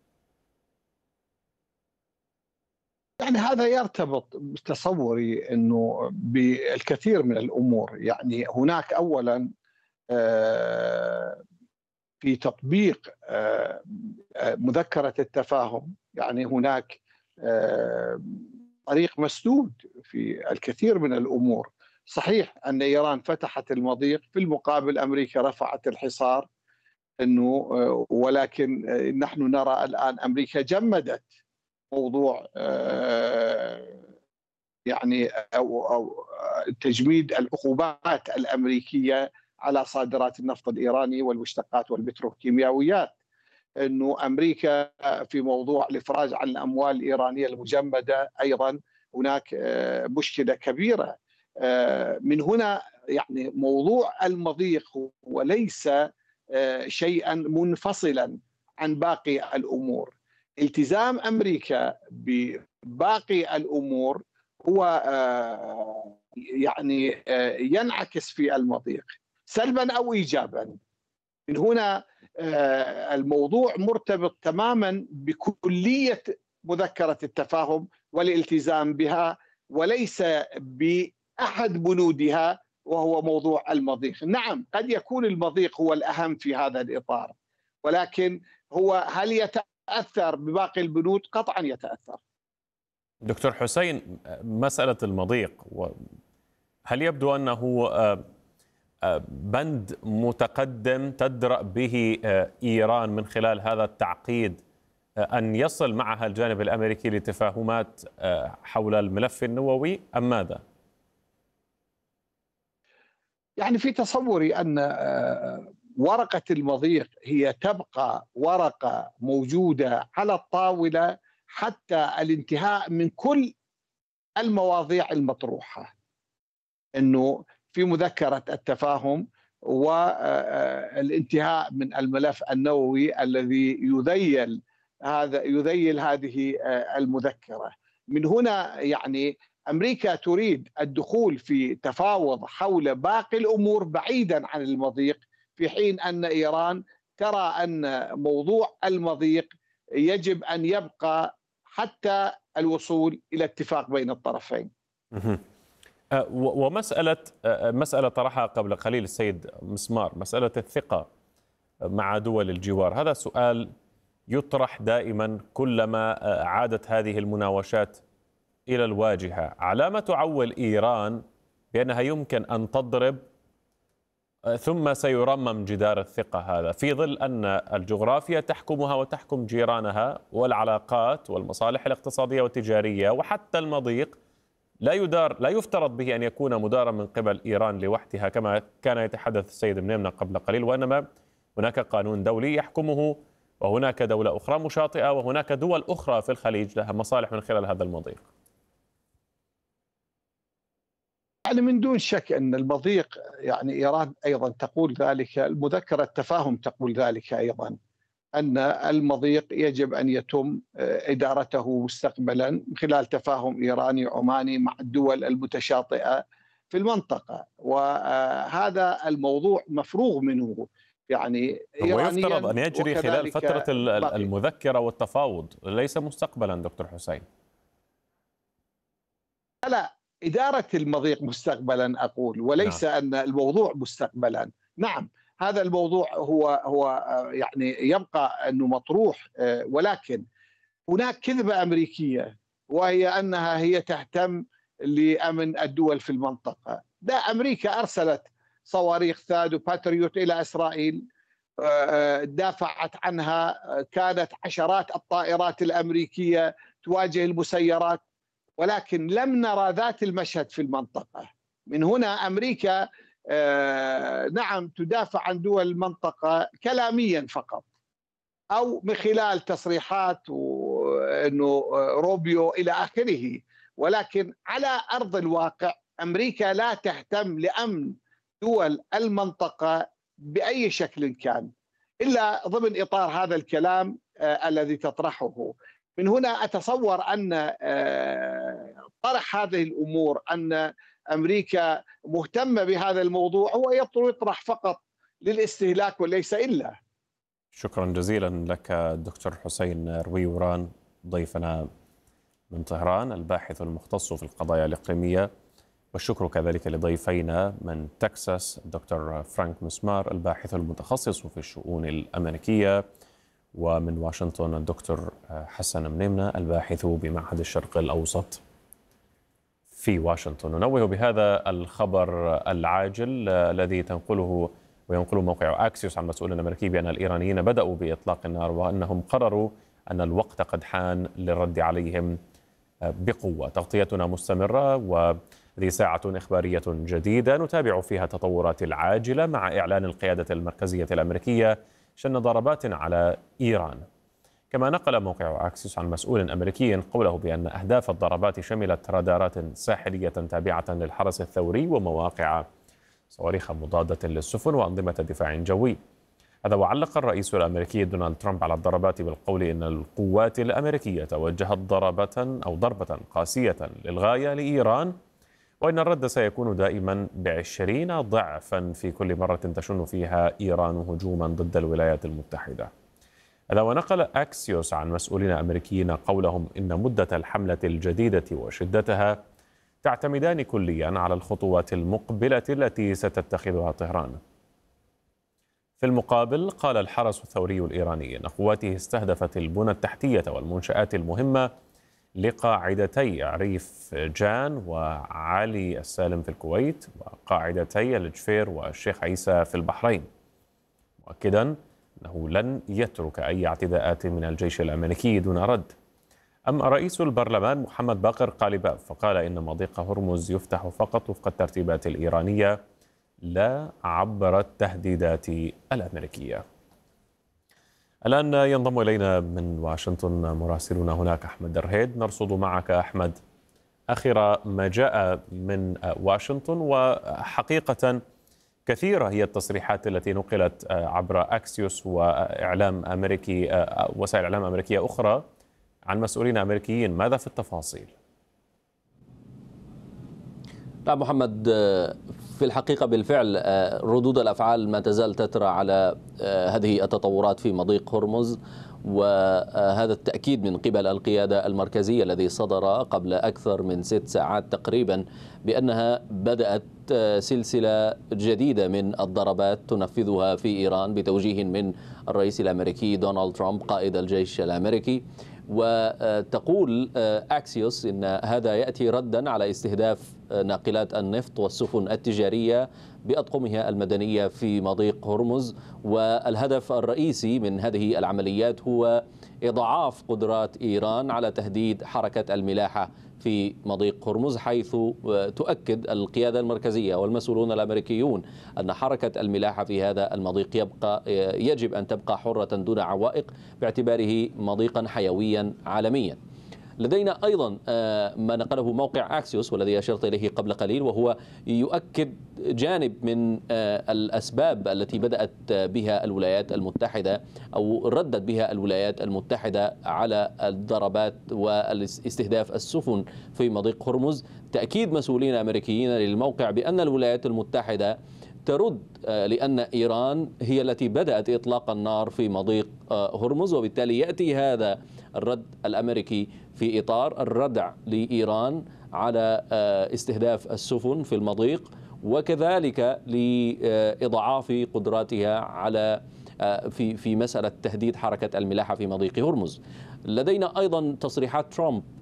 يعني هذا يرتبط بتصوري أنه بالكثير من الأمور. يعني هناك أولا في تطبيق مذكرة التفاهم، يعني هناك طريق مسدود في الكثير من الأمور. صحيح أن إيران فتحت المضيق، في المقابل أمريكا رفعت الحصار، أنه ولكن نحن نرى الآن أمريكا جمدت موضوع يعني أو أو تجميد العقوبات الأمريكية على صادرات النفط الإيراني والمشتقات والبتروكيماويات. أنه أمريكا في موضوع الإفراج عن الأموال الإيرانية المجمدة أيضا هناك مشكلة كبيرة. من هنا يعني موضوع المضيق هو ليس شيئا منفصلا عن باقي الأمور. التزام أمريكا بباقي الأمور هو يعني ينعكس في المضيق سلبا أو إيجابا. من هنا الموضوع مرتبط تماما بكلية مذكرة التفاهم والالتزام بها، وليس بأحد بنودها وهو موضوع المضيق. نعم قد يكون المضيق هو الأهم في هذا الإطار، ولكن هو هل يتأثر بباقي البنود؟ قطعا يتأثر. دكتور حسين، مسألة المضيق هل يبدو أنه بند متقدم تدرأ به إيران من خلال هذا التعقيد أن يصل معها الجانب الأمريكي لتفاهمات حول الملف النووي أم ماذا؟ يعني في تصوري أن ورقة المضيق هي تبقى ورقة موجودة على الطاولة حتى الانتهاء من كل المواضيع المطروحة، أنه في مذكرة التفاهم والانتهاء من الملف النووي الذي يذيل هذا يذيل هذه المذكرة. من هنا يعني أمريكا تريد الدخول في تفاوض حول باقي الأمور بعيدا عن المضيق، في حين أن إيران ترى أن موضوع المضيق يجب أن يبقى حتى الوصول إلى اتفاق بين الطرفين. ومسألة مسألة طرحها قبل قليل السيد مسمار، مسألة الثقة مع دول الجوار، هذا سؤال يطرح دائما كلما عادت هذه المناوشات إلى الواجهة. على ما تعول إيران بأنها يمكن أن تضرب ثم سيرمم جدار الثقة هذا، في ظل أن الجغرافيا تحكمها وتحكم جيرانها، والعلاقات والمصالح الاقتصادية والتجارية وحتى المضيق لا يدار لا يفترض به أن يكون مدارا من قبل إيران لوحدها كما كان يتحدث السيد منيمنة قبل قليل، وإنما هناك قانون دولي يحكمه، وهناك دولة أخرى مشاطئة، وهناك دول أخرى في الخليج لها مصالح من خلال هذا المضيق. يعني من دون شك أن المضيق، يعني إيران أيضا تقول ذلك، المذكرة التفاهم تقول ذلك أيضا، أن المضيق يجب أن يتم إدارته مستقبلا من خلال تفاهم إيراني عماني مع الدول المتشاطئة في المنطقة، وهذا الموضوع مفروغ منه. يعني هو يفترض أن يجري خلال فترة المذكرة والتفاوض ليس مستقبلا دكتور حسين. لا، إدارة المضيق مستقبلا أقول، وليس نعم. أن الموضوع مستقبلا. نعم هذا الموضوع هو هو يعني يبقى أنه مطروح، ولكن هناك كذبة أمريكية وهي أنها هي تهتم لأمن الدول في المنطقة. لا، أمريكا أرسلت صواريخ ثاد وباتريوت إلى إسرائيل، دافعت عنها، كانت عشرات الطائرات الأمريكية تواجه المسيرات، ولكن لم نرى ذات المشهد في المنطقة. من هنا أمريكا نعم تدافع عن دول المنطقة كلاميا فقط، أو من خلال تصريحات وأنه روبيو إلى آخره، ولكن على أرض الواقع أمريكا لا تهتم لأمن دول المنطقة بأي شكل كان، إلا ضمن إطار هذا الكلام آه الذي تطرحه. من هنا أتصور أن آه طرح هذه الأمور أن أمريكا مهتمة بهذا الموضوع هو يطرح فقط للاستهلاك وليس إلا. شكرا جزيلا لك دكتور حسين رويوران ضيفنا من طهران الباحث المختص في القضايا الإقليمية، والشكر كذلك لضيفينا من تكساس الدكتور فرانك مسمار الباحث المتخصص في الشؤون الأمريكية، ومن واشنطن الدكتور حسن منيمنة الباحث بمعهد الشرق الأوسط في واشنطن. ننوه بهذا الخبر العاجل الذي تنقله وينقل موقع أكسيوس عن مسؤول أمريكي بأن الإيرانيين بدأوا بإطلاق النار، وأنهم قرروا أن الوقت قد حان للرد عليهم بقوة. تغطيتنا مستمرة وهذه ساعة إخبارية جديدة نتابع فيها التطورات العاجلة مع إعلان القيادة المركزية الأمريكية شن ضربات على إيران. كما نقل موقع أكسيوس عن مسؤول أمريكي قوله بأن أهداف الضربات شملت رادارات ساحلية تابعة للحرس الثوري ومواقع صواريخ مضادة للسفن وأنظمة دفاع جوي. هذا وعلق الرئيس الأمريكي دونالد ترامب على الضربات بالقول إن القوات الأمريكية توجهت ضربة أو ضربة قاسية للغاية لإيران، وإن الرد سيكون دائما بعشرين ضعفا في كل مرة تشن فيها إيران هجوما ضد الولايات المتحدة. هذا ونقل أكسيوس عن مسؤولين أمريكيين قولهم إن مدة الحملة الجديدة وشدتها تعتمدان كليا على الخطوات المقبلة التي ستتخذها طهران. في المقابل قال الحرس الثوري الإيراني أن قواته استهدفت البنى التحتية والمنشآت المهمة لقاعدتي عريف جان وعلي السالم في الكويت وقاعدتي الجفير والشيخ عيسى في البحرين، مؤكدا أنه لن يترك أي اعتداءات من الجيش الأمريكي دون رد. أما رئيس البرلمان محمد باقر قالباف فقال إن مضيق هرمز يفتح فقط وفق الترتيبات الإيرانية لا عبر التهديدات الأمريكية. الآن ينضم إلينا من واشنطن مراسلنا هناك أحمد درهيد. نرصد معك أحمد آخر ما جاء من واشنطن، وحقيقة كثيرة هي التصريحات التي نقلت عبر أكسيوس وإعلام أمريكي وسائل إعلام أمريكية أخرى عن مسؤولين أمريكيين. ماذا في التفاصيل؟ نعم محمد، في الحقيقة بالفعل ردود الأفعال ما تزال تترى على هذه التطورات في مضيق هرمز، وهذا التأكيد من قبل القيادة المركزية الذي صدر قبل أكثر من ست ساعات تقريبا بأنها بدأت سلسلة جديدة من الضربات تنفذها في إيران بتوجيه من الرئيس الأمريكي دونالد ترامب قائد الجيش الأمريكي. وتقول أكسيوس إن هذا يأتي ردا على استهداف ناقلات النفط والسفن التجارية بأطقمها المدنية في مضيق هرمز، والهدف الرئيسي من هذه العمليات هو إضعاف قدرات إيران على تهديد حركة الملاحة في مضيق هرمز، حيث تؤكد القيادة المركزية والمسؤولون الأمريكيون أن حركة الملاحة في هذا المضيق يبقى يجب أن تبقى حرة دون عوائق باعتباره مضيقا حيويا عالميا. لدينا أيضا ما نقله موقع أكسيوس والذي أشرت إليه قبل قليل، وهو يؤكد جانب من الأسباب التي بدأت بها الولايات المتحدة أو ردت بها الولايات المتحدة على الضربات والاستهداف السفن في مضيق هرمز. تأكيد مسؤولين أمريكيين للموقع بأن الولايات المتحدة ترد لأن إيران هي التي بدأت إطلاق النار في مضيق هرمز، وبالتالي يأتي هذا الرد الأمريكي في إطار الردع لإيران على استهداف السفن في المضيق، وكذلك لإضعاف قدراتها على في في مسألة تهديد حركة الملاحة في مضيق هرمز. لدينا أيضا تصريحات ترامب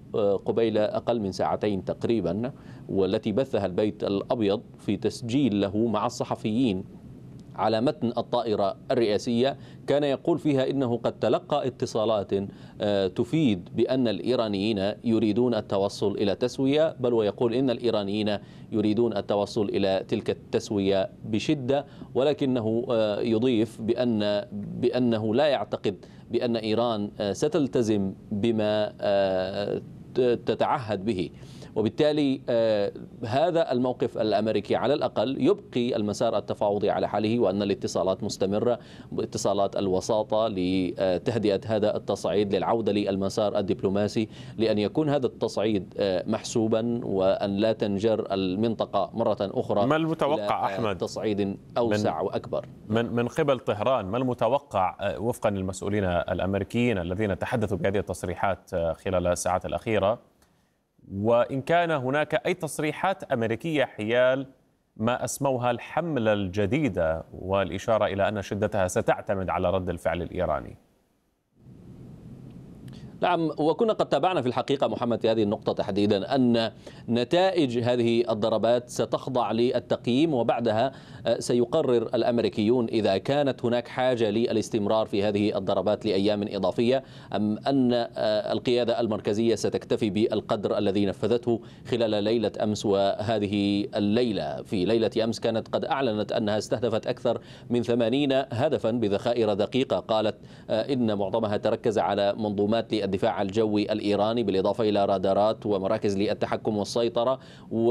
قبيل أقل من ساعتين تقريبا، والتي بثها البيت الأبيض في تسجيل له مع الصحفيين على متن الطائرة الرئاسية، كان يقول فيها إنه قد تلقى اتصالات تفيد بأن الإيرانيين يريدون التوصل إلى تسوية، بل ويقول إن الإيرانيين يريدون التوصل إلى تلك التسوية بشدة، ولكنه يضيف بأن بأنه لا يعتقد بأن إيران ستلتزم بما تتعهد به. وبالتالي هذا الموقف الأمريكي على الأقل يبقي المسار التفاوضي على حاله، وأن الاتصالات مستمرة، اتصالات الوساطة لتهدئة هذا التصعيد، للعودة للمسار الدبلوماسي، لأن يكون هذا التصعيد محسوبا وأن لا تنجر المنطقة مرة أخرى. ما المتوقع أحمد تصعيد أوسع وأكبر من من قبل طهران؟ ما المتوقع وفقا للمسؤولين الأمريكيين الذين تحدثوا بهذه التصريحات خلال الساعات الأخيرة؟ وإن كان هناك أي تصريحات أمريكية حيال ما أسموها الحملة الجديدة والإشارة إلى أن شدتها ستعتمد على رد الفعل الإيراني. نعم، وكنا قد تابعنا في الحقيقة محمد في هذه النقطة تحديدا أن نتائج هذه الضربات ستخضع للتقييم، وبعدها سيقرر الأمريكيون إذا كانت هناك حاجة للاستمرار في هذه الضربات لأيام إضافية، أم أن القيادة المركزية ستكتفي بالقدر الذي نفذته خلال ليلة أمس وهذه الليلة. في ليلة أمس كانت قد أعلنت أنها استهدفت أكثر من ثمانين هدفا بذخائر دقيقة، قالت إن معظمها تركز على منظومات الدفاع الجوي الإيراني، بالإضافة إلى رادارات ومراكز للتحكم والسيطرة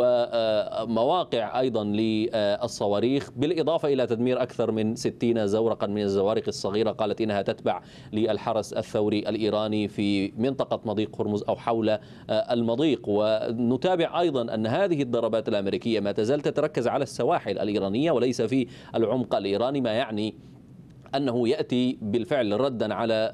ومواقع أيضا للصواريخ، بالإضافة إلى تدمير أكثر من ستين زورقا من الزوارق الصغيرة قالت إنها تتبع للحرس الثوري الإيراني في منطقة مضيق هرمز أو حول المضيق. ونتابع أيضا أن هذه الضربات الأمريكية ما تزال تتركز على السواحل الإيرانية وليس في العمق الإيراني، ما يعني أنه يأتي بالفعل ردا على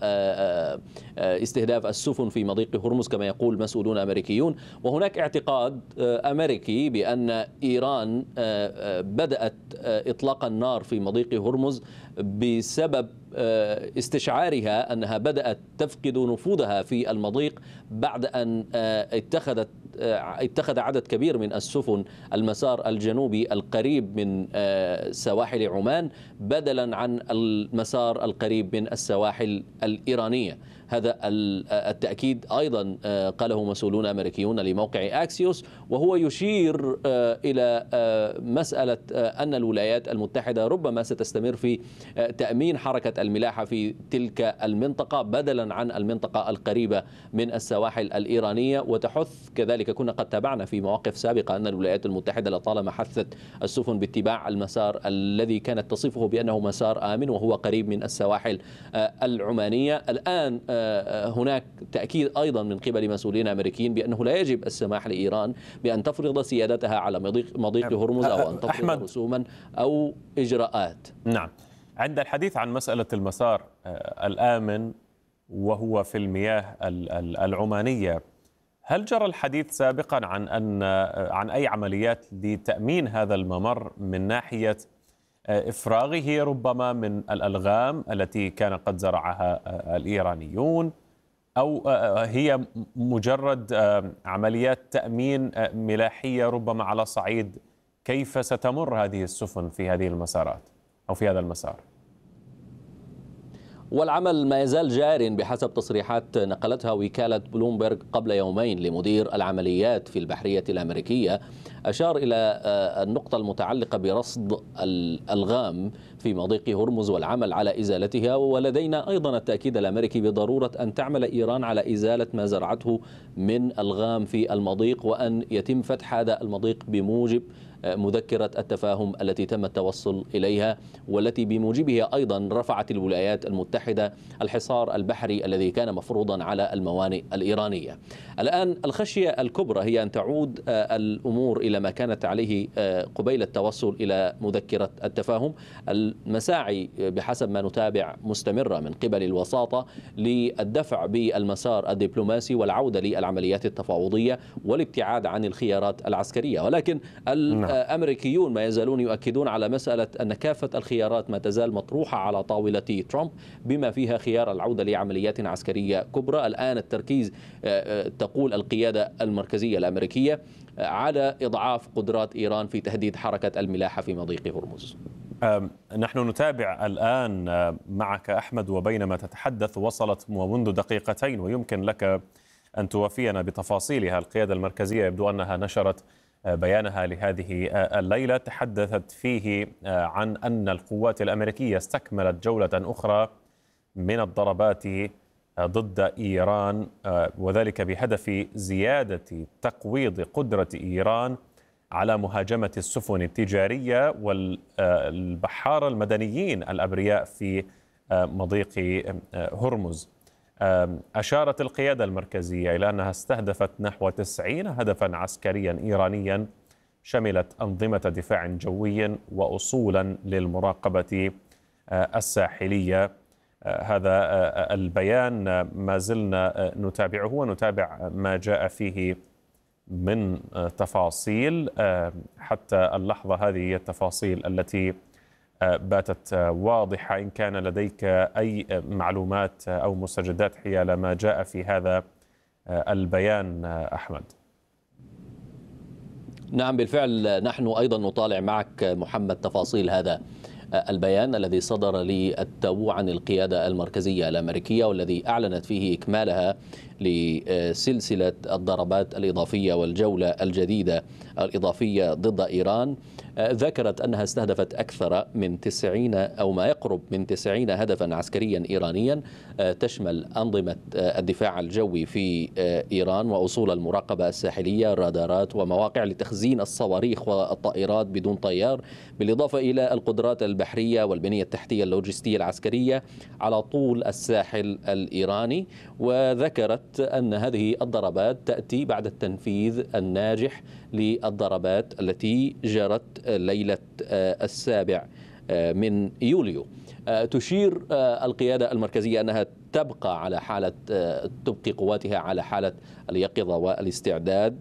استهداف السفن في مضيق هرمز كما يقول مسؤولون أمريكيون. وهناك اعتقاد أمريكي بأن إيران بدأت إطلاق النار في مضيق هرمز بسبب استشعارها أنها بدأت تفقد نفوذها في المضيق بعد أن اتخذت اتخذ عدد كبير من السفن المسار الجنوبي القريب من سواحل عمان بدلا عن المسار القريب من السواحل الإيرانية. هذا التأكيد أيضا قاله مسؤولون أمريكيون لموقع أكسيوس، وهو يشير إلى مسألة أن الولايات المتحدة ربما ستستمر في تأمين حركة الملاحة في تلك المنطقة بدلا عن المنطقة القريبة من السواحل الإيرانية، وتحث كذلك كنا قد تابعنا في مواقف سابقة أن الولايات المتحدة لطالما حثت السفن باتباع المسار الذي كانت تصفه بأنه مسار آمن وهو قريب من السواحل العمانية. الآن هناك تأكيد أيضا من قبل مسؤولين أمريكيين بأنه لا يجب السماح لإيران بأن تفرض سيادتها على مضيق, مضيق هرمز أو أن تفرض رسوما أو إجراءات. نعم، عند الحديث عن مسألة المسار الآمن وهو في المياه العمانية، هل جرى الحديث سابقا عن أن عن أي عمليات لتأمين هذا الممر من ناحية إفراغه ربما من الألغام التي كان قد زرعها الإيرانيون، أو هي مجرد عمليات تأمين ملاحية ربما على صعيد كيف ستمر هذه السفن في هذه المسارات أو في هذا المسار؟ والعمل ما يزال جار بحسب تصريحات نقلتها وكالة بلومبرغ قبل يومين لمدير العمليات في البحرية الأمريكية، أشار إلى النقطة المتعلقة برصد الألغام في مضيق هرمز والعمل على إزالتها. ولدينا أيضا التأكيد الأمريكي بضرورة أن تعمل إيران على إزالة ما زرعته من ألغام في المضيق، وأن يتم فتح هذا المضيق بموجب مذكرة التفاهم التي تم التوصل إليها، والتي بموجبها أيضا رفعت الولايات المتحدة الحصار البحري الذي كان مفروضا على الموانئ الإيرانية. الآن الخشية الكبرى هي أن تعود الأمور إلى ما كانت عليه قبيل التوصل إلى مذكرة التفاهم. المساعي بحسب ما نتابع مستمرة من قبل الوساطة للدفع بالمسار الدبلوماسي والعودة للعمليات التفاوضية والابتعاد عن الخيارات العسكرية، ولكن أمريكيون ما يزالون يؤكدون على مسألة أن كافة الخيارات ما تزال مطروحة على طاولة ترامب، بما فيها خيار العودة لعمليات عسكرية كبرى. الآن التركيز تقول القيادة المركزية الأمريكية على إضعاف قدرات إيران في تهديد حركة الملاحة في مضيق هرمز. نحن نتابع الآن معك أحمد، وبينما تتحدث وصلت ومنذ دقيقتين ويمكن لك أن توافينا بتفاصيلها القيادة المركزية، يبدو أنها نشرت بيانها لهذه الليلة تحدثت فيه عن أن القوات الأمريكية استكملت جولة أخرى من الضربات ضد إيران، وذلك بهدف زيادة تقويض قدرة إيران على مهاجمة السفن التجارية والبحارة المدنيين الأبرياء في مضيق هرمز. أشارت القيادة المركزية إلى أنها استهدفت نحو تسعين هدفا عسكريا إيرانيا شملت أنظمة دفاع جوي وأصولا للمراقبة الساحلية. هذا البيان ما زلنا نتابعه ونتابع ما جاء فيه من تفاصيل حتى اللحظة. هذه هي التفاصيل التي باتت واضحة. إن كان لديك أي معلومات أو مستجدات حيال ما جاء في هذا البيان أحمد؟ نعم بالفعل، نحن أيضا نطالع معك محمد تفاصيل هذا البيان الذي صدر للتو عن القيادة المركزية الأمريكية، والذي أعلنت فيه إكمالها لسلسلة الضربات الإضافية والجولة الجديدة الإضافية ضد إيران. ذكرت أنها استهدفت أكثر من تسعين أو ما يقرب من تسعين هدفا عسكريا إيرانيا، تشمل أنظمة الدفاع الجوي في إيران وأصول المراقبة الساحلية، الرادارات ومواقع لتخزين الصواريخ والطائرات بدون طيار، بالإضافة إلى القدرات البحرية والبنية التحتية اللوجستية العسكرية على طول الساحل الإيراني. وذكرت أن هذه الضربات تأتي بعد التنفيذ الناجح للضربات التي جرت ليلة السابع من يوليو. تشير القيادة المركزية أنها تبقى على حالة تبقي قواتها على حالة اليقظة والاستعداد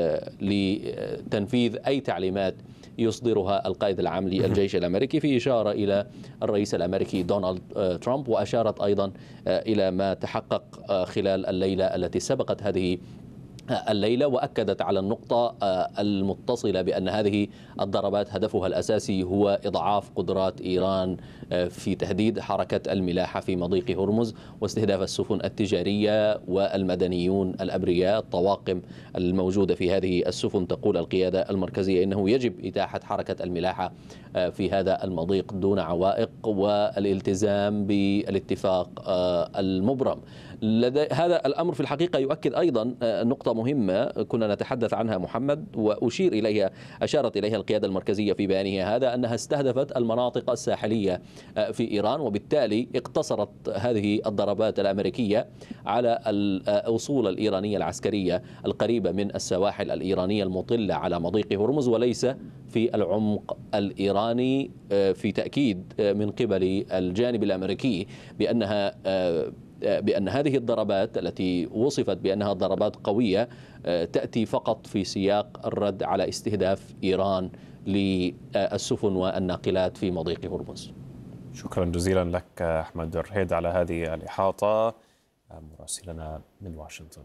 لتنفيذ أي تعليمات يصدرها القائد العام للجيش الأمريكي، في إشارة إلى الرئيس الأمريكي دونالد ترامب. وأشارت أيضا إلى ما تحقق خلال الليلة التي سبقت هذه الليلة، وأكدت على النقطة المتصلة بأن هذه الضربات هدفها الأساسي هو إضعاف قدرات إيران في تهديد حركة الملاحة في مضيق هرمز واستهداف السفن التجارية والمدنيون الأبرياء. الطواقم الموجودة في هذه السفن، تقول القيادة المركزية إنه يجب إتاحة حركة الملاحة في هذا المضيق دون عوائق والالتزام بالاتفاق المبرم. هذا الأمر في الحقيقة يؤكد أيضا نقطة مهمة كنا نتحدث عنها محمد، وأشير إليها أشارت إليها القيادة المركزية في بيانها هذا، أنها استهدفت المناطق الساحلية في إيران، وبالتالي اقتصرت هذه الضربات الأمريكية على الأصول الإيرانية العسكرية القريبة من السواحل الإيرانية المطلة على مضيق هرمز، وليس في العمق الإيراني، في تأكيد من قبل الجانب الأمريكي بأنها بأن هذه الضربات التي وصفت بأنها ضربات قوية تأتي فقط في سياق الرد على استهداف إيران للسفن والناقلات في مضيق هرمز. شكرا جزيلا لك أحمد الرهيد على هذه الإحاطة مراسلنا من واشنطن.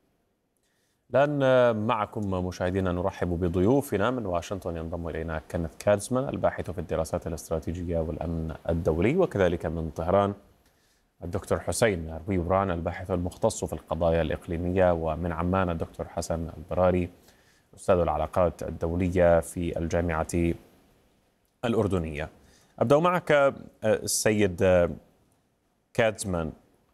الآن معكم مشاهدينا نرحب بضيوفنا من واشنطن. ينضم إلينا كينيث كادزمان الباحث في الدراسات الاستراتيجية والأمن الدولي، وكذلك من طهران الدكتور حسين رويوران الباحث المختص في القضايا الإقليمية، ومن عمان الدكتور حسن البراري أستاذ العلاقات الدولية في الجامعة الأردنية. أبدأ معك السيد كادزمان،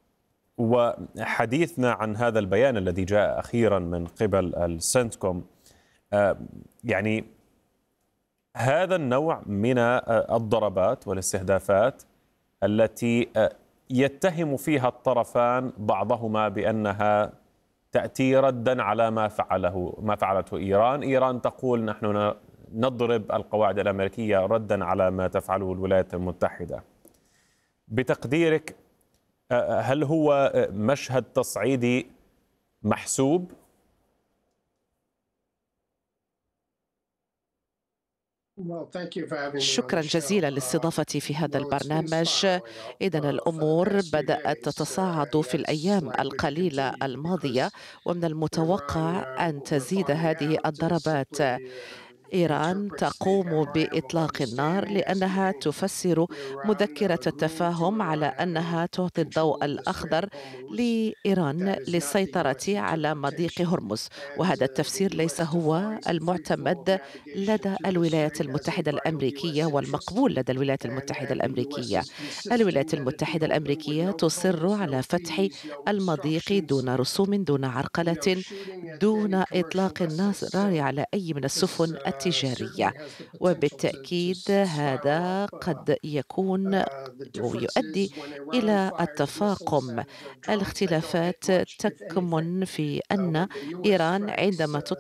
وحديثنا عن هذا البيان الذي جاء أخيرا من قبل السنتكوم. يعني هذا النوع من الضربات والاستهدافات التي يتهم فيها الطرفان بعضهما بأنها تأتي ردا على ما فعله ما فعلته إيران. إيران تقول نحن نضرب القواعد الأمريكية ردا على ما تفعله الولايات المتحدة. بتقديرك هل هو مشهد تصعيدي محسوب؟ شكرا جزيلا لاستضافتي في هذا البرنامج. إذن الأمور بدأت تتصاعد في الأيام القليلة الماضية، ومن المتوقع أن تزيد هذه الضربات. إيران تقوم بإطلاق النار لأنها تفسر مذكرة التفاهم على أنها تعطي الضوء الأخضر لإيران للسيطرة على مضيق هرمز، وهذا التفسير ليس هو المعتمد لدى الولايات المتحدة الأمريكية والمقبول لدى الولايات المتحدة الأمريكية. الولايات المتحدة الأمريكية تصر على فتح المضيق دون رسوم، دون عرقلة، دون إطلاق النار على أي من السفن التجارية، وبالتأكيد هذا قد يكون أو يؤدي إلى التفاقم. الاختلافات تكمن في أن إيران عندما